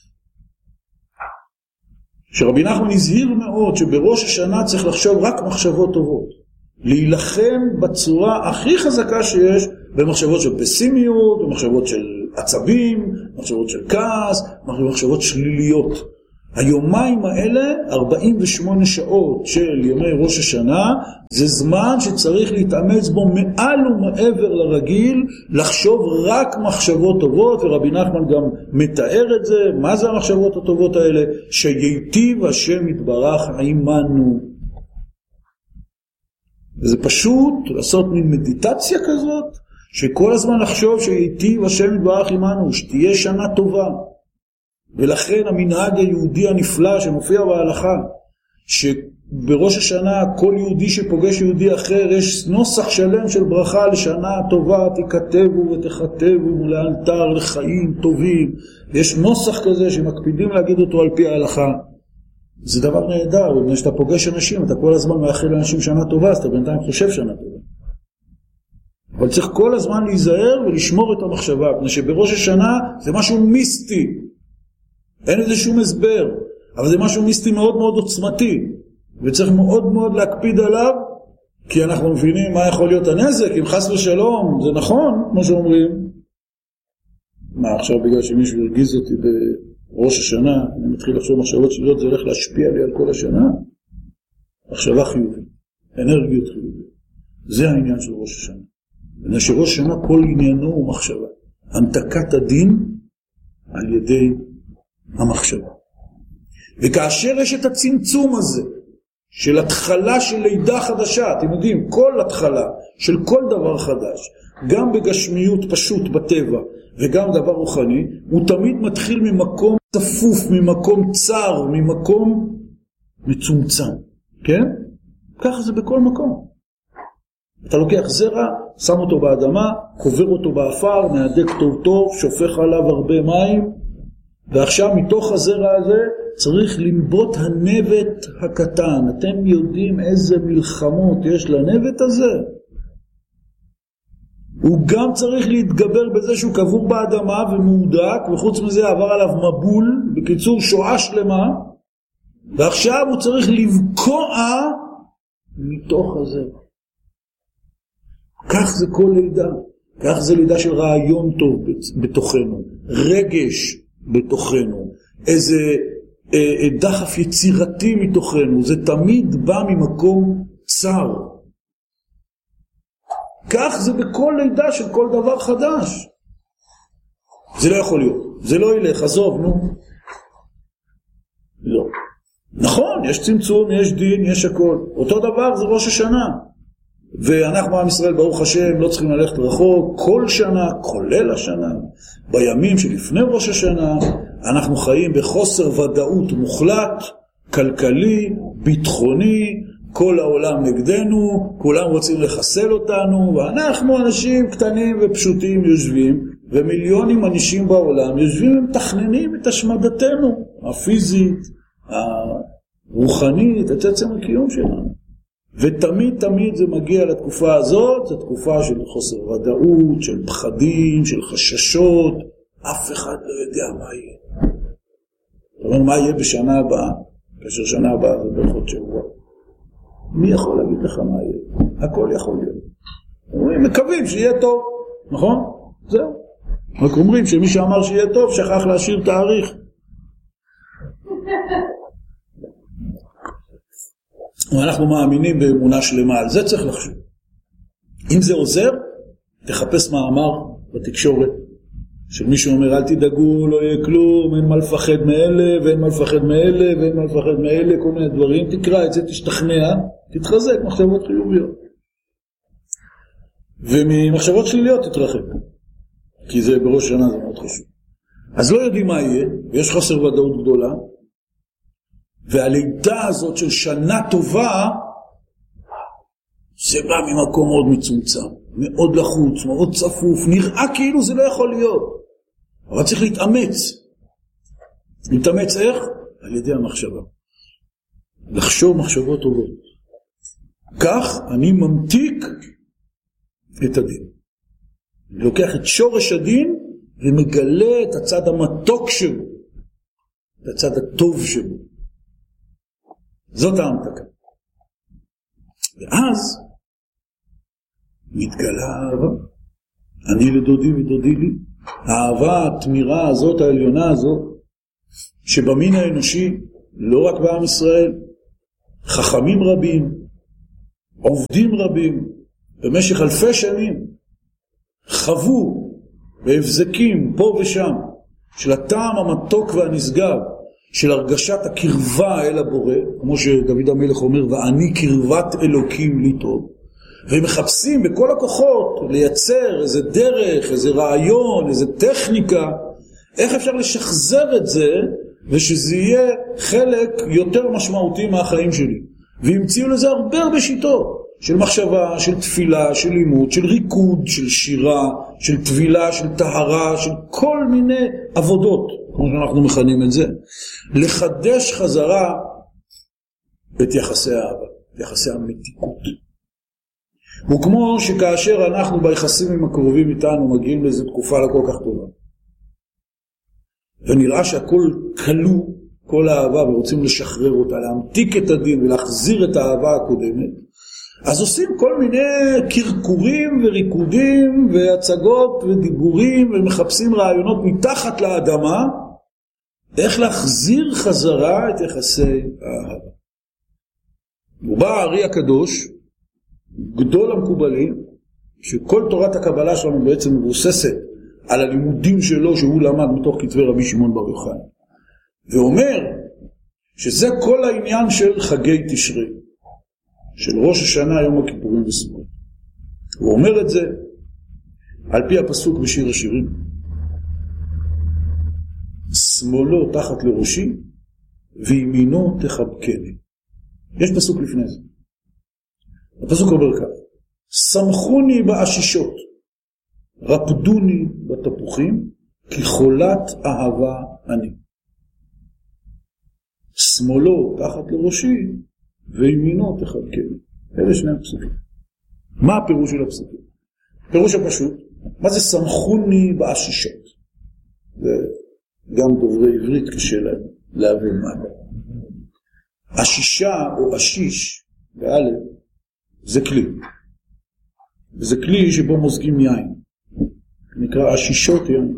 שרבי נחמן הזהיר מאוד שבראש השנה צריך לחשוב רק מחשבות טובות. להילחם בצורה הכי חזקה שיש במחשבות של פסימיות, במחשבות של עצבים, במחשבות של כעס, במחשבות שליליות. היומיים האלה, 48 שעות של ימי ראש השנה, זה זמן שצריך להתאמץ בו מעל ומעבר לרגיל, לחשוב רק מחשבות טובות, ורבי נחמן גם מתאר את זה. מה זה המחשבות הטובות האלה? שייטיב השם יתברך עימנו. וזה פשוט לעשות מין מדיטציה כזאת, שכל הזמן לחשוב שייטיב השם יתברך עימנו, שתהיה שנה טובה. ולכן המנהג היהודי הנפלא שמופיע בהלכה, שבראש השנה כל יהודי שפוגש יהודי אחר, יש נוסח שלם של ברכה לשנה טובה, תכתבו ותכתבו לאלתר לחיים טובים. יש נוסח כזה שמקפידים להגיד אותו על פי ההלכה. זה דבר נהדר, ובני שאתה פוגש אנשים, אתה כל הזמן מאחל לאנשים שנה טובה, אז אתה בינתיים חושב שנה טובה. אבל צריך כל הזמן להיזהר ולשמור את המחשבה, מפני שבראש השנה זה משהו מיסטי. אין איזה שום הסבר, אבל זה משהו מיסטי מאוד מאוד עוצמתי, וצריך מאוד מאוד להקפיד עליו, כי אנחנו מבינים מה יכול להיות הנזק, אם חס ושלום, זה נכון, כמו שאומרים. מה, עכשיו בגלל שמישהו הרגיז אותי בראש השנה, אני מתחיל לחשוב מחשבות שליליות, זה הולך להשפיע לי על כל השנה? מחשבה חיובית, אנרגיות חיובית. זה העניין של ראש השנה. בגלל שראש השנה כל עניינו הוא מחשבה. המתקת הדין על ידי המחשבה. וכאשר יש את הצמצום הזה, של התחלה של לידה חדשה, אתם יודעים, כל התחלה של כל דבר חדש, גם בגשמיות פשוט בטבע, וגם דבר רוחני, הוא תמיד מתחיל ממקום צפוף, ממקום צר, ממקום מצומצם. כן? ככה זה בכל מקום. אתה לוקח זרע, שם אותו באדמה, קובר אותו באפר, מהדק טוב טוב, שופך עליו הרבה מים, ועכשיו מתוך הזרע הזה צריך לנבוט הנבט הקטן. אתם יודעים איזה מלחמות יש לנבט הזה? הוא גם צריך להתגבר בזה שהוא קבור באדמה ומהודק, וחוץ מזה עבר עליו מבול, בקיצור שואה שלמה, ועכשיו הוא צריך לבקוע מתוך הזרע. כך זה כל לידה. כך זה לידה של רעיון טוב בתוכנו, רגש בתוכנו, איזה דחף יצירתי מתוכנו. זה תמיד בא ממקום צר. כך זה בכל לידה של כל דבר חדש. זה לא יכול להיות, זה לא ילך, עזוב, נו. לא. נכון, יש צמצום, יש דין, יש הכל. אותו דבר זה ראש השנה. ואנחנו עם ישראל ברוך השם לא צריכים ללכת רחוק. כל שנה, כולל השנה, בימים שלפני ראש השנה, אנחנו חיים בחוסר ודאות מוחלט, כלכלי, ביטחוני, כל העולם נגדנו, כולם רוצים לחסל אותנו, ואנחנו אנשים קטנים ופשוטים יושבים, ומיליונים אנשים בעולם יושבים ומתכננים את השמדתנו, הפיזית, הרוחנית, את עצם הקיום שלנו. ותמיד תמיד זה מגיע לתקופה הזאת, זו תקופה של חוסר ודאות, של פחדים, של חששות. אף אחד לא יודע מה יהיה. זאת אומרת, מה יהיה בשנה הבאה? כאשר שנה הבאה זה בעוד שבוע. מי יכול להגיד לך מה יהיה? הכל יכול להיות. אומרים, מקווים שיהיה טוב, נכון? זהו. רק אומרים שמי שאמר שיהיה טוב שכח להשאיר תאריך. ואנחנו מאמינים באמונה שלמה, על זה צריך לחשוב. אם זה עוזר, תחפש מאמר בתקשורת, של מישהו אומר, אל תדאגו, לא יהיה כלום, אין מה לפחד מאלה, ואין מה לפחד מאלה, ואין מה לפחד מאלה, כל מיני דברים. תקרא את זה, תשתכנע, תתחזק, מחשבות חיוביות. וממחשבות שליליות תתרחק. כי זה בראש שנה, זה מאוד חשוב. אז לא יודעים מה יהיה, ויש חוסר ודאות גדולה, והלידה הזאת של שנה טובה, זה בא ממקום מאוד מצומצם, מאוד לחוץ, מאוד צפוף, נראה כאילו זה לא יכול להיות. אבל צריך להתאמץ. להתאמץ איך? על ידי המחשבה. לחשוב מחשבות טובות. כך אני ממתיק את הדין. אני לוקח את שורש הדין ומגלה את הצד המתוק שבו, את הצד הטוב שבו. זאת ההמתקה. ואז מתגלה אהבה. אני לדודי ודודי לי. האהבה התמירה הזאת, העליונה הזאת, שבמין האנושי, לא רק בעם ישראל, חכמים רבים, עובדים רבים, במשך אלפי שנים, חוו בהבזקים פה ושם, של הטעם המתוק והנשגב, של הרגשת הקרבה אל הבורא, כמו שדוד המלך אומר, ואני קרבת אלוקים לי טוב, והם מחפשים בכל הכוחות לייצר איזה דרך, איזה רעיון, איזה טכניקה, איך אפשר לשחזר את זה, ושזה יהיה חלק יותר משמעותי מהחיים שלי. והמציאו לזה הרבה שיטות, של מחשבה, של תפילה, של לימוד, של ריקוד, של שירה, של תבילה, של טהרה, של כל מיני עבודות, כמו שאנחנו מכנים את זה. לחדש חזרה את יחסי האהבה, יחסי המתיקות. וכמו שכאשר אנחנו ביחסים עם הקרובים איתנו מגיעים לאיזו תקופה לא כל כך טובה, ונראה שהכל כלוא, כל האהבה, ורוצים לשחרר אותה, להמתיק את הדין ולהחזיר את האהבה הקודמת, אז עושים כל מיני קרקורים וריקודים והצגות ודיבורים, ומחפשים רעיונות מתחת לאדמה, איך להחזיר חזרה את יחסי האהבה. ובא הארי הקדוש, גדול המקובלים, שכל תורת הקבלה שלנו בעצם מבוססת על הלימודים שלו שהוא למד מתוך כתבי רבי שמעון בר יוחאי, ואומר שזה כל העניין של חגי תשרי, של ראש השנה, יום הכיפורים וסוכות. הוא אומר את זה על פי הפסוק בשיר השירים, שמאלו תחת לראשי וימינו תחבקני. יש פסוק לפני זה, הפסוק אומר כך, שמחוני באשישות, רפדוני בתפוחים, כי חולת אהבה אני. שמאלו תחת לראשי וימינו תחבקני. אלה שני הפסוקים. מה הפירוש של הפסוקים? פירוש הפשוט, מה זה שמחוני באשישות? גם דוברי עברית קשה להם להבין מה זה. אשישה או אשיש באלף זה כלי. וזה כלי שבו מוזגים יין. נקרא אשישות יין.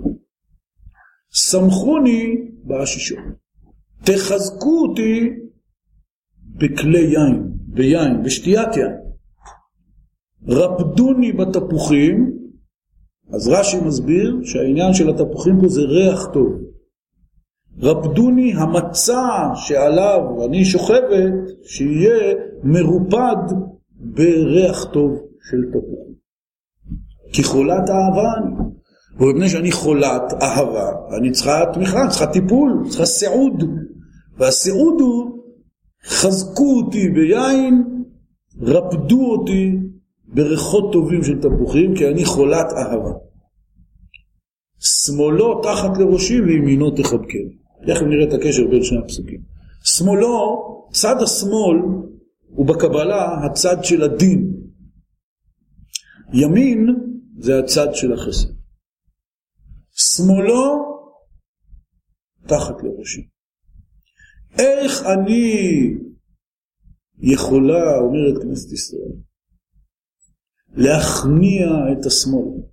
שמחוני באשישות. תחזקו אותי בכלי יין, ביין, בשתיית יין. רפדוני בתפוחים, אז רש"י מסביר שהעניין של התפוחים פה זה ריח טוב. רפדוני המצע שעליו אני שוכבת, שיהיה מרופד בריח טוב של תפוחים. כי חולת אהבה אני. ובפני שאני חולת אהבה, אני צריכה תמיכה, צריכה טיפול, צריכה סיעוד. והסיעוד הוא, חזקו אותי ביין, רפדו אותי בריחות טובים של תפוחים, כי אני חולת אהבה. שמאלו תחת לראשי וימינו תחבקני. תכף נראה את הקשר בין שני הפסוקים. שמאלו, צד השמאל, הוא בקבלה הצד של הדין. ימין זה הצד של החסד. שמאלו תחת לראשי. איך אני יכולה, אומרת כנסת ישראל, להכניע את השמאל,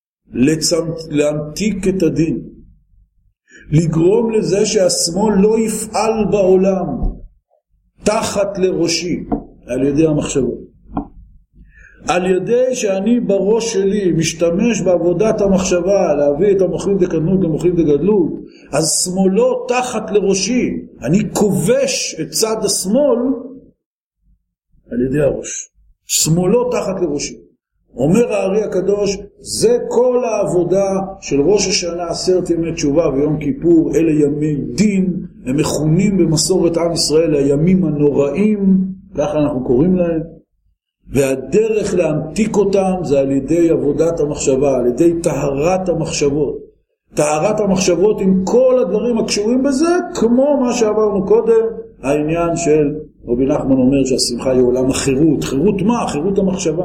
להמתיק את הדין, לגרום לזה שהשמאל לא יפעל בעולם תחת לראשי, על ידי המחשבות. על ידי שאני בראש שלי משתמש בעבודת המחשבה להביא את המוחים דקדמות למוחים דגדלות, אז שמאלו תחת לראשי, אני כובש את צד השמאל על ידי הראש. שמאלו תחת לראשי. אומר הארי הקדוש, זה כל העבודה של ראש השנה, 10 ימי תשובה ויום כיפור, אלה ימי דין, הם מכונים במסורת עם ישראל הימים הנוראים, ככה אנחנו קוראים להם, והדרך להמתיק אותם זה על ידי עבודת המחשבה, על ידי טהרת המחשבות. טהרת המחשבות עם כל הדברים הקשורים בזה, כמו מה שעברנו קודם, העניין של רבי נחמן אומר שהשמחה היא עולם החירות. חירות מה? חירות המחשבה.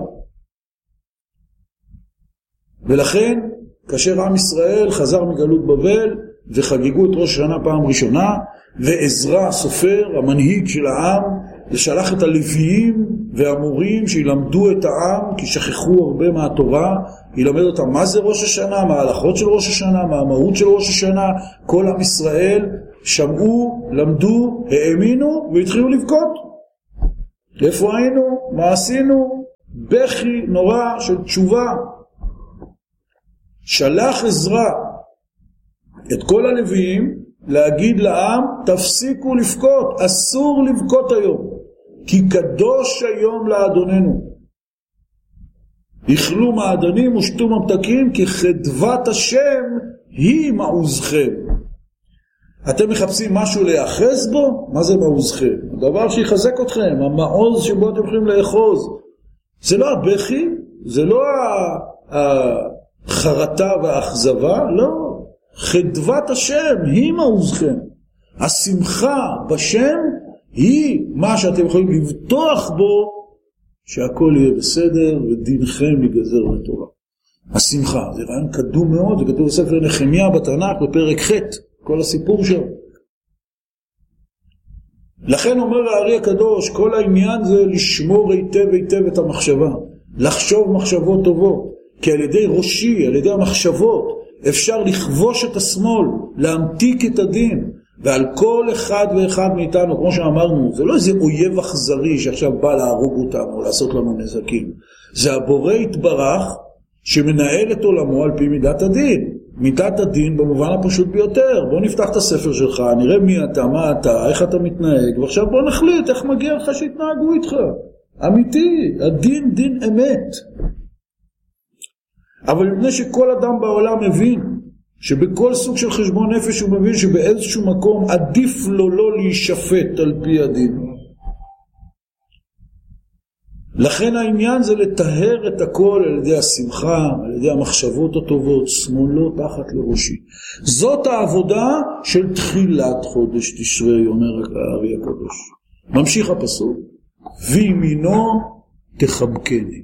ולכן, כאשר עם ישראל חזר מגלות בבל, וחגיגו את ראש השנה פעם ראשונה, ועזרא סופר, המנהיג של העם, שלח את הלוויים והמורים שילמדו את העם, כי שכחו הרבה מהתורה, ילמד אותם מה זה ראש השנה, מה ההלכות של ראש השנה, מה המהות של ראש השנה. כל עם ישראל שמעו, למדו, האמינו והתחילו לבכות. איפה היינו? מה עשינו? בכי נורא של תשובה. שלח עזרא את כל הלוויים להגיד לעם, תפסיקו לבכות, אסור לבכות היום, כי קדוש היום לאדוננו. איכלו מעדנים ושתו ממתקים, כי חדוות השם היא מעוזכם. אתם מחפשים משהו להיאחז בו? מה זה מעוזכם? הדבר שיחזק אתכם, המעוז שבו אתם יכולים לאחוז. זה לא הבכי, זה לא החרטה והאכזבה, לא. חדוות השם היא מעוזכם. השמחה בשם היא מה שאתם יכולים לבטוח בו, שהכל יהיה בסדר ודינכם ייגזר לטובה. השמחה, זה רעיון קדום מאוד, זה כתוב בספר נחמיה בתנ"ך בפרק ח', כל הסיפור שם. לכן אומר הארי הקדוש, כל העניין זה לשמור היטב היטב את המחשבה, לחשוב מחשבות טובות, כי על ידי ראשי, על ידי המחשבות, אפשר לכבוש את השמאל, להמתיק את הדין, ועל כל אחד ואחד מאיתנו, כמו שאמרנו, זה לא איזה אויב אכזרי שעכשיו בא להרוג אותנו או לעשות לנו נזקים. זה הבורא יתברך שמנהל את עולמו על פי מידת הדין. מידת הדין במובן הפשוט ביותר. בוא נפתח את הספר שלך, נראה מי אתה, מה אתה, איך אתה מתנהג, ועכשיו בוא נחליט איך מגיע לך שיתנהגו איתך. אמיתי, הדין דין אמת. אבל מפני שכל אדם בעולם מבין שבכל סוג של חשבון נפש הוא מבין שבאיזשהו מקום עדיף לו לא להישפט על פי הדין. לכן העניין זה לטהר את הכל על ידי השמחה, על ידי המחשבות הטובות, שמאלו תחת לראשי. זאת העבודה של תחילת חודש תשרי, אומר הארי הקדוש. ממשיך הפסוק, וימינו תחבקני.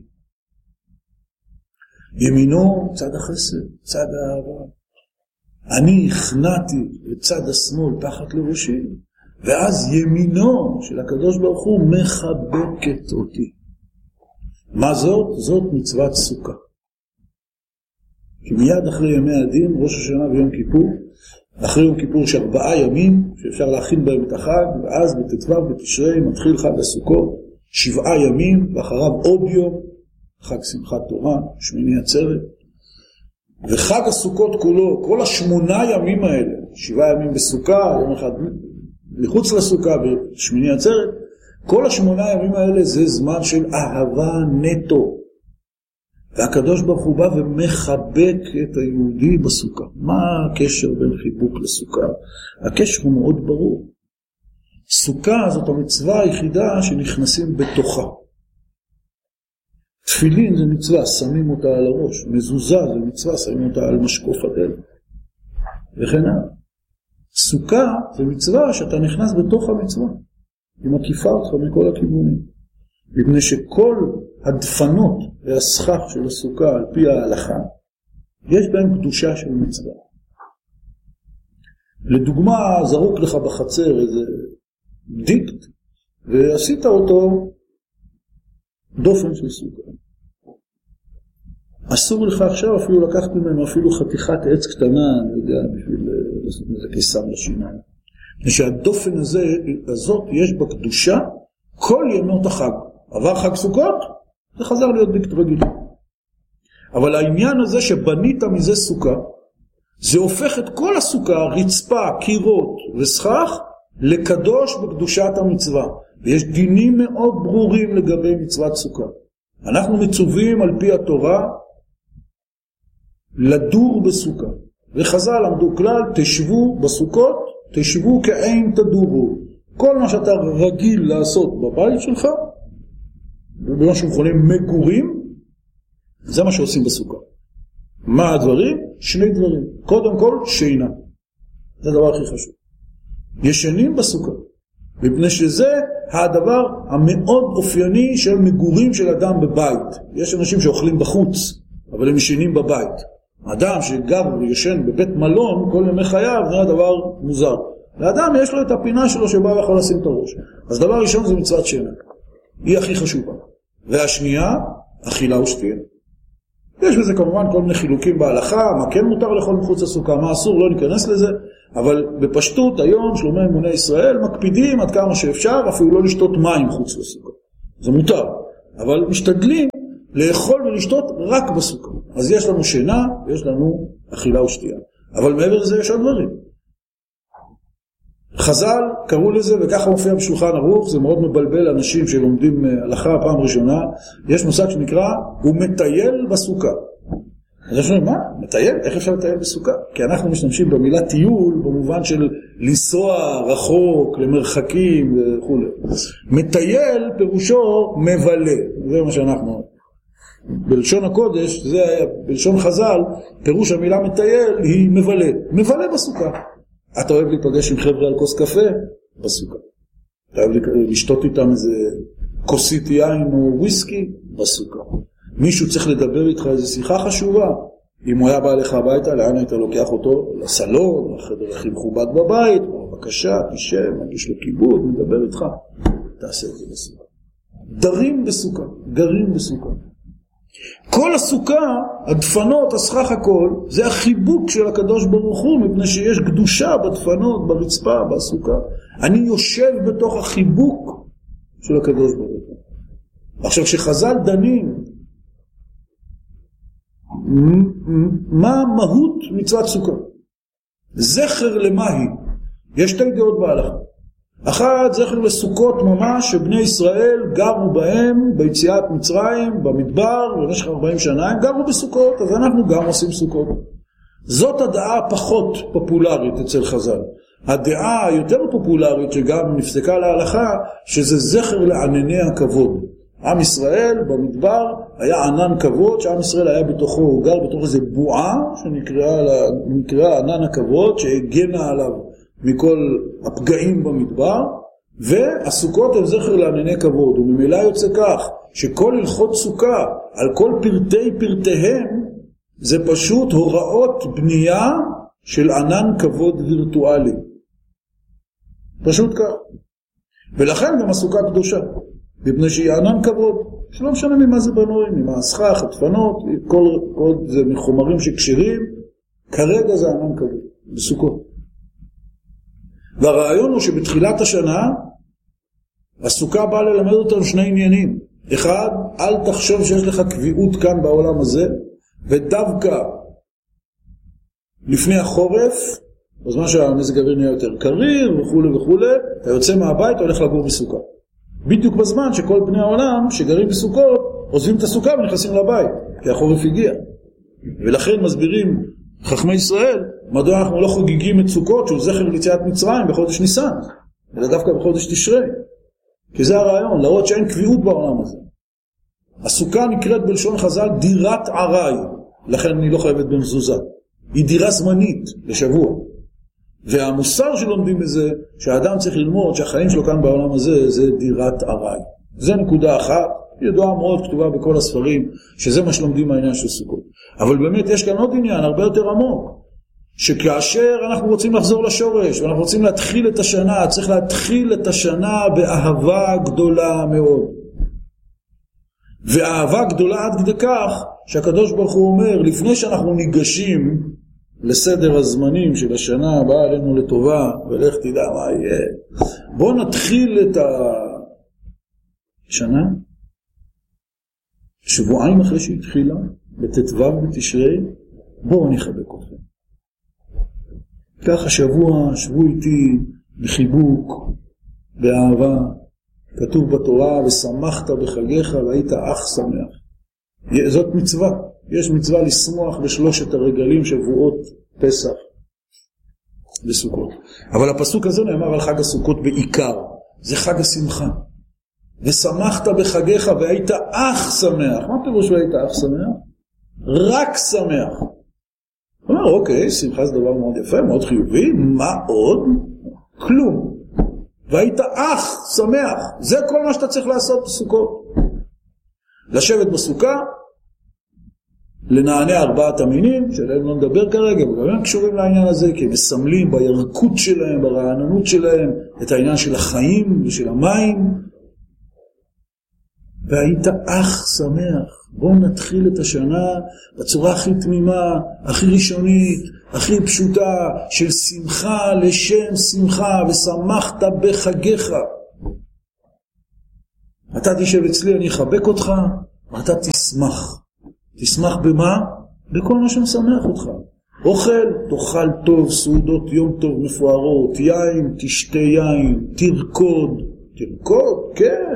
ימינו צד החסד, צד האהבה. אני הכנעתי את צד השמאל תחת לראשי, ואז ימינו של הקדוש ברוך הוא מחבקת אותי. מה זאת? זאת מצוות סוכה. כי מיד אחרי ימי הדין, ראש השנה ויום כיפור, אחרי יום כיפור יש 4 ימים שאפשר להכין בהם את החג, ואז בט"ו בתשרי מתחיל חג הסוכות, 7 ימים, ואחריו עוד יום, חג שמחת תורה, שמיני עצרת. וחג הסוכות כולו, כל 8 ימים האלה, 7 ימים בסוכה, יום אחד מחוץ לסוכה בשמיני עצרת, כל 8 ימים האלה זה זמן של אהבה נטו. והקדוש ברוך הוא בא ומחבק את היהודי בסוכה. מה הקשר בין חיבוק לסוכה? הקשר הוא מאוד ברור. סוכה זאת המצווה היחידה שנכנסים בתוכה. תפילין זה מצווה, שמים אותה על הראש. מזוזה זה מצווה, שמים אותה על משקוף הדלת. וכן הלאה. סוכה זה מצווה שאתה נכנס בתוך המצווה. היא מקיפה אותך מכל הכיוונים. מפני שכל הדפנות והסכך של הסוכה על פי ההלכה, יש בהם קדושה של מצווה. לדוגמה, זרוק לך בחצר איזה דיקט, ועשית אותו דופן של סוכה. אסור לך עכשיו אפילו לקחת ממנו אפילו חתיכת עץ קטנה, אני יודע, בשביל לעשות מזה קיסם לשיניים. שהדופן הזאת יש בה קדושה כל ימות החג. עבר חג סוכות, זה חזר להיות דיקט רגיל. אבל העניין הזה שבנית מזה סוכה, זה הופך את כל הסוכה, רצפה, קירות וסכך, לקדוש בקדושת המצווה. ויש דינים מאוד ברורים לגבי מצוות סוכה. אנחנו מצווים על פי התורה לדור בסוכה. וחז"ל למדו כלל, תשבו בסוכות, תשבו כעין תדורו. כל מה שאתה רגיל לעשות בבית שלך, במה שמכונים מגורים, זה מה שעושים בסוכה. מה הדברים? 2 דברים. קודם כל, שינה. זה הדבר הכי חשוב. ישנים בסוכה. מפני שזה הדבר המאוד אופייני של מגורים של אדם בבית. יש אנשים שאוכלים בחוץ, אבל הם ישנים בבית. אדם שגר וישן בבית מלון כל ימי חייו, זה דבר מוזר. לאדם יש לו את הפינה שלו שבה הוא יכול לשים את הראש. אז דבר ראשון זה מצוות שינה. היא הכי חשובה. והשנייה, אכילה ושתייה. יש בזה כמובן כל מיני חילוקים בהלכה, מה כן מותר לאכול מחוץ לסוכה, מה אסור, לא ניכנס לזה, אבל בפשטות היום שלומי אמוני ישראל מקפידים עד כמה שאפשר, אפילו לא לשתות מים חוץ לסוכה. זה מותר, אבל משתדלים לאכול ולשתות רק בסוכה. אז יש לנו שינה, יש לנו אכילה ושתייה. אבל מעבר לזה יש עוד דברים. חז"ל קראו לזה, וככה מופיע בשולחן ערוך, זה מאוד מבלבל אנשים שלומדים הלכה פעם ראשונה, יש מושג שנקרא, הוא מטייל בסוכה. אז יש לנו, מה? מטייל? איך אפשר לטייל בסוכה? כי אנחנו משתמשים במילה טיול, במובן של לנסוע רחוק, למרחקים וכו'. מטייל פירושו מבלה, זה מה שאנחנו. בלשון הקודש, זה היה, בלשון חז"ל, פירוש המילה מטייל היא מבלה. מבלה בסוכה. אתה אוהב להיפגש עם חבר'ה על כוס קפה? בסוכה. אתה אוהב לשתות איתם איזה כוסית יין או וויסקי? בסוכה. מישהו צריך לדבר איתך איזו שיחה חשובה? אם הוא היה בא לך הביתה, לאן היית לוקח אותו? לסלון, לחדר הכי מכובד בבית, בבקשה, תשב, מגיש לו כיבוד, מדבר איתך. תעשה את זה בסוכה. דרים בסוכה, גרים בסוכה. כל הסוכה, הדפנות, הסכך הכל, זה החיבוק של הקדוש ברוך הוא, מפני שיש קדושה בדפנות, ברצפה, בסוכה. אני יושב בתוך החיבוק של הקדוש ברוך הוא. עכשיו, כשחז"ל דנים, מה מהות מצוות סוכה? זכר למה היא? יש שתי דעות בהלכה. אחת, זכר לסוכות ממש, שבני ישראל גרו בהם, ביציאת מצרים, במדבר, במשך 40 שנה, הם גרו בסוכות, אז אנחנו גם עושים סוכות. זאת הדעה הפחות פופולרית אצל חז"ל. הדעה היותר פופולרית, שגם נפסקה להלכה, שזה זכר לענני הכבוד. עם ישראל במדבר היה ענן כבוד, שעם ישראל היה בתוכו, הוא גר בתוך איזו בועה, שנקרא ענן הכבוד, שהגנה עליו מכל הפגעים במדבר, והסוכות הם זכר לענני כבוד, וממילא יוצא כך, שכל הלכות סוכה, על כל פרטי פרטיהם, זה פשוט הוראות בנייה של ענן כבוד וירטואלי. פשוט כך. ולכן גם הסוכה קדושה, מפני שהיא ענן כבוד, שלא משנה ממה זה בנוי, ממה הסכך, הדפנות, כל זה מחומרים שקשרים, כרגע זה ענן כבוד, בסוכות. והרעיון הוא שבתחילת השנה, הסוכה באה ללמד אותנו שני עניינים. אחד, אל תחשוב שיש לך קביעות כאן בעולם הזה, ודווקא לפני החורף, בזמן שהמזג האוויר נהיה יותר קריר וכו' וכו', אתה יוצא מהבית, הולך לגור בסוכה. בדיוק בזמן שכל בני העולם שגרים בסוכות, עוזבים את הסוכה ונכנסים לבית, כי החורף הגיע. ולכן מסבירים חכמי ישראל, מדוע אנחנו לא חוגגים את סוכות, שהוא זכר ליציאת מצרים בחודש ניסן, אלא דווקא בחודש תשרי. כי זה הרעיון, להראות שאין קביעות בעולם הזה. הסוכה נקראת בלשון חז"ל דירת ערי, לכן אני לא חייבת במזוזה. היא דירה זמנית לשבוע. והמוסר שלומדים בזה, שהאדם צריך ללמוד שהחיים שלו כאן בעולם הזה, זה דירת ערי. זה נקודה אחת, ידועה מאוד, כתובה בכל הספרים, שזה מה שלומדים מהעניין של סוכות. אבל באמת יש כאן עוד עניין, הרבה יותר עמוק, שכאשר אנחנו רוצים לחזור לשורש, ואנחנו רוצים להתחיל את השנה, צריך להתחיל את השנה באהבה גדולה מאוד. ואהבה גדולה עד כדי כך, שהקדוש ברוך הוא אומר, לפני שאנחנו ניגשים לסדר הזמנים של השנה הבאה עלינו לטובה, ולך תדע מה יהיה, בואו נתחיל את השנה, שבועיים אחרי שהתחילה, בתתוו בתשרי, בואו נחבק אתכם. ככה שבוע, שבו איתי בחיבוק, באהבה, כתוב בתורה, ושמחת בחגיך והיית אח שמח. זאת מצווה. יש מצווה לשמוח בשלושת הרגלים שבועות פסח בסוכות. אבל הפסוק הזה נאמר על חג הסוכות בעיקר. זה חג השמחה. ושמחת בחגיך והיית אח שמח. מה פירוש והיית אח שמח? רק שמח. הוא אומר, אוקיי, שמחה זה דבר מאוד יפה, מאוד חיובי. מה עוד? כלום. והיית אח שמח. זה כל מה שאתה צריך לעשות בסוכות. לשבת בסוכה, לנענע 4 המינים, שלהם לא נדבר כרגע, וגם הם קשורים לעניין הזה, כי הם מסמלים בירקות שלהם, ברעננות שלהם, את העניין של החיים ושל המים. והיית אך שמח. בואו נתחיל את השנה בצורה הכי תמימה, הכי ראשונית, הכי פשוטה, של שמחה לשם שמחה, ושמחת בחגיך. אתה תשב אצלי, אני אחבק אותך, ואתה תשמח. תשמח במה? בכל מה שמשמח אותך. אוכל, תאכל טוב, סעודות יום טוב מפוארות, יין, תשתה יין, תרקוד, כן.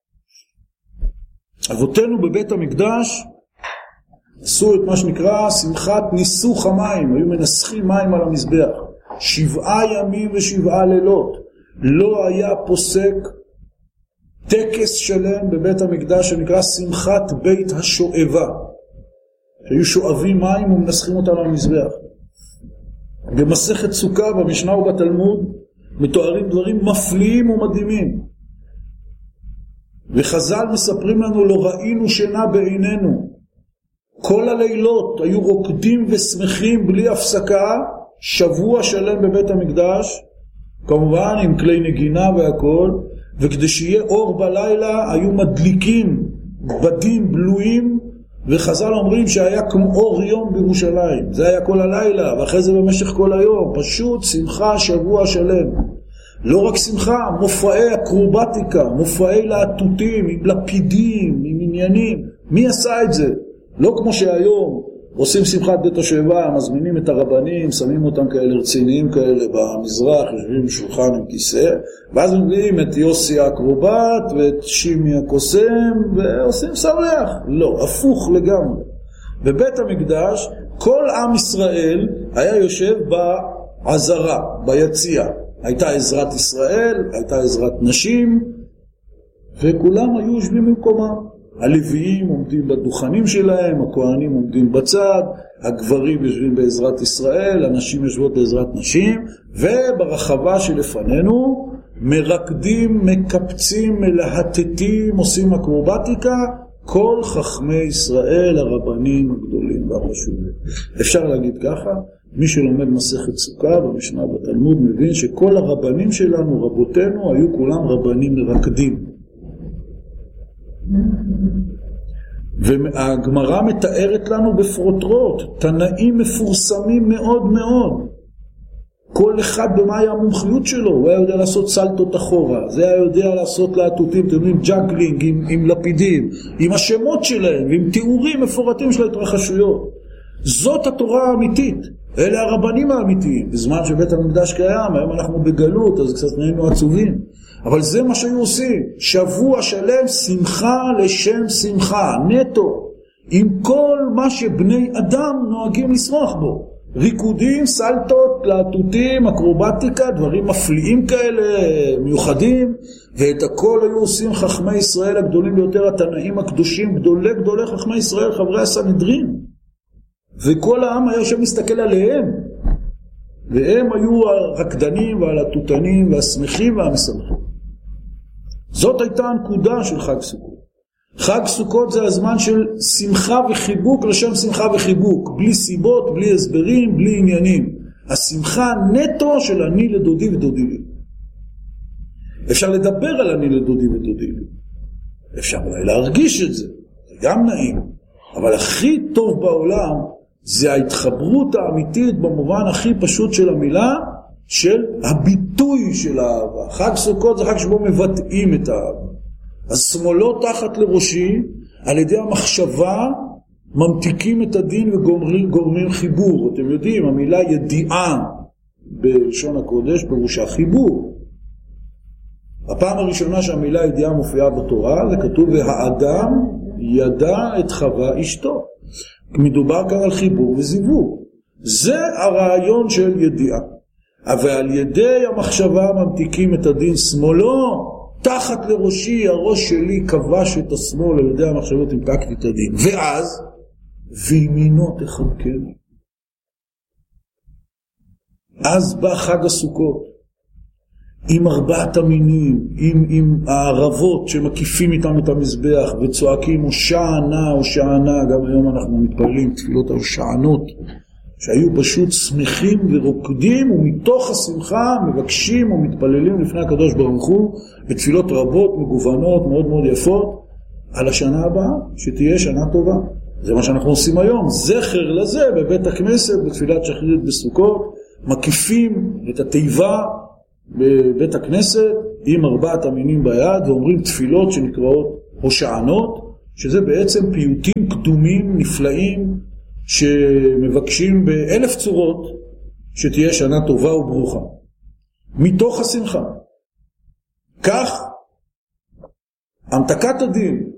אבותינו בבית המקדש עשו את מה שנקרא שמחת ניסוך המים, היו מנסחים מים על המזבח, 7 ימים ו7 לילות, לא היה פוסק טקס שלם בבית המקדש שנקרא שמחת בית השואבה, שהיו שואבים מים ומנסחים אותם על המזבח. במסכת סוכה במשנה ובתלמוד מתוארים דברים מפליאים ומדהימים, וחז"ל מספרים לנו לא ראינו שינה בעינינו, כל הלילות היו רוקדים ושמחים בלי הפסקה, שבוע שלם בבית המקדש, כמובן עם כלי נגינה והכל, וכדי שיהיה אור בלילה היו מדליקים בדים בלויים, וחז"ל אומרים שהיה כמו אור יום בירושלים, זה היה כל הלילה, ואחרי זה במשך כל היום, פשוט שמחה שבוע שלם. לא רק שמחה, מופעי אקרובטיקה, מופעי להטוטים, עם לפידים, עם עניינים. מי עשה את זה? לא כמו שהיום עושים שמחת בית השואבה, מזמינים את הרבנים, שמים אותם כאלה רציניים כאלה במזרח, יושבים בשולחן עם כיסא, ואז מביאים את יוסי האקרובט ואת שימי הקוסם, ועושים שמח. לא, הפוך לגמרי. בבית המקדש, כל עם ישראל היה יושב בעזרה, ביציע. הייתה עזרת ישראל, הייתה עזרת נשים, וכולם היו יושבים במקומם. הלוויים עומדים בדוכנים שלהם, הכהנים עומדים בצד, הגברים יושבים בעזרת ישראל, הנשים יושבות בעזרת נשים, וברחבה שלפנינו מרקדים, מקפצים, מלהטטים, עושים אקרובטיקה, כל חכמי ישראל, הרבנים הגדולים והחשובים. אפשר להגיד ככה, מי שלומד מסכת סוכה במשנה בתלמוד מבין שכל הרבנים שלנו, רבותינו, היו כולם רבנים מרקדים. והגמרא מתארת לנו בפרוטרוט, תנאים מפורסמים מאוד מאוד. כל אחד במה היה המומחיות שלו, הוא היה יודע לעשות סלטות אחורה, זה היה יודע לעשות להטוטים, אתם יודעים, ג'אגלינג עם לפידים, עם השמות שלהם, עם תיאורים מפורטים של ההתרחשויות. זאת התורה האמיתית, אלה הרבנים האמיתיים. בזמן שבית המקדש קיים, היום אנחנו בגלות, אז קצת נהיינו עצובים. אבל זה מה שהיו עושים, שבוע שלם שמחה לשם שמחה, נטו, עם כל מה שבני אדם נוהגים לשמוח בו. ריקודים, סלטות, להטוטים, אקרובטיקה, דברים מפליאים כאלה, מיוחדים, ואת הכל היו עושים חכמי ישראל הגדולים ביותר, התנאים הקדושים, גדולי חכמי ישראל, חברי הסנהדרין. וכל העם היה שמסתכל עליהם, והם היו הרקדנים והלהטוטנים והשמחים והמשמחים. זאת הייתה הנקודה של חג סוכות. חג סוכות זה הזמן של שמחה וחיבוק לשם שמחה וחיבוק, בלי סיבות, בלי הסברים, בלי עניינים. השמחה נטו של אני לדודי ודודי לי. אפשר לדבר על אני לדודי ודודי לי. אפשר אולי להרגיש את זה, זה גם נעים. אבל הכי טוב בעולם זה ההתחברות האמיתית במובן הכי פשוט של המילה, של הביטוי של האהבה. חג סוכות זה חג שבו מבטאים את האהבה. אז שמאלו תחת לראשי, על ידי המחשבה ממתיקים את הדין וגורמים חיבור. אתם יודעים, המילה ידיעה בלשון הקודש פירושה חיבור. הפעם הראשונה שהמילה ידיעה מופיעה בתורה, זה כתוב והאדם ידע את חווה אשתו. מדובר כאן על חיבור וזיווג. זה הרעיון של ידיעה. אבל על ידי המחשבה ממתיקים את הדין. שמאלו תחת לראשי, הראש שלי כבש את השמאל, על ידי המחשבות המתקתי את הדין. ואז וימינו תחבקני. אז בא חג הסוכות עם 4 המינים, עם הערבות שמקיפים איתם את המזבח וצועקים הושענה, הושענה. גם היום אנחנו מתפללים תפילות ההושענות, שהיו פשוט שמחים ורוקדים, ומתוך השמחה מבקשים ומתפללים לפני הקדוש ברוך הוא בתפילות רבות, מגוונות, מאוד מאוד יפות. על השנה הבאה, שתהיה שנה טובה. זה מה שאנחנו עושים היום, זכר לזה בבית הכנסת, בתפילת שחרית בסוכות, מקיפים את התיבה בבית הכנסת עם 4 המינים ביד, ואומרים תפילות שנקראות הושענות, שזה בעצם פיוטים קדומים נפלאים, שמבקשים ב1000 צורות שתהיה שנה טובה וברוכה. מתוך השמחה. כך, המתקת הדין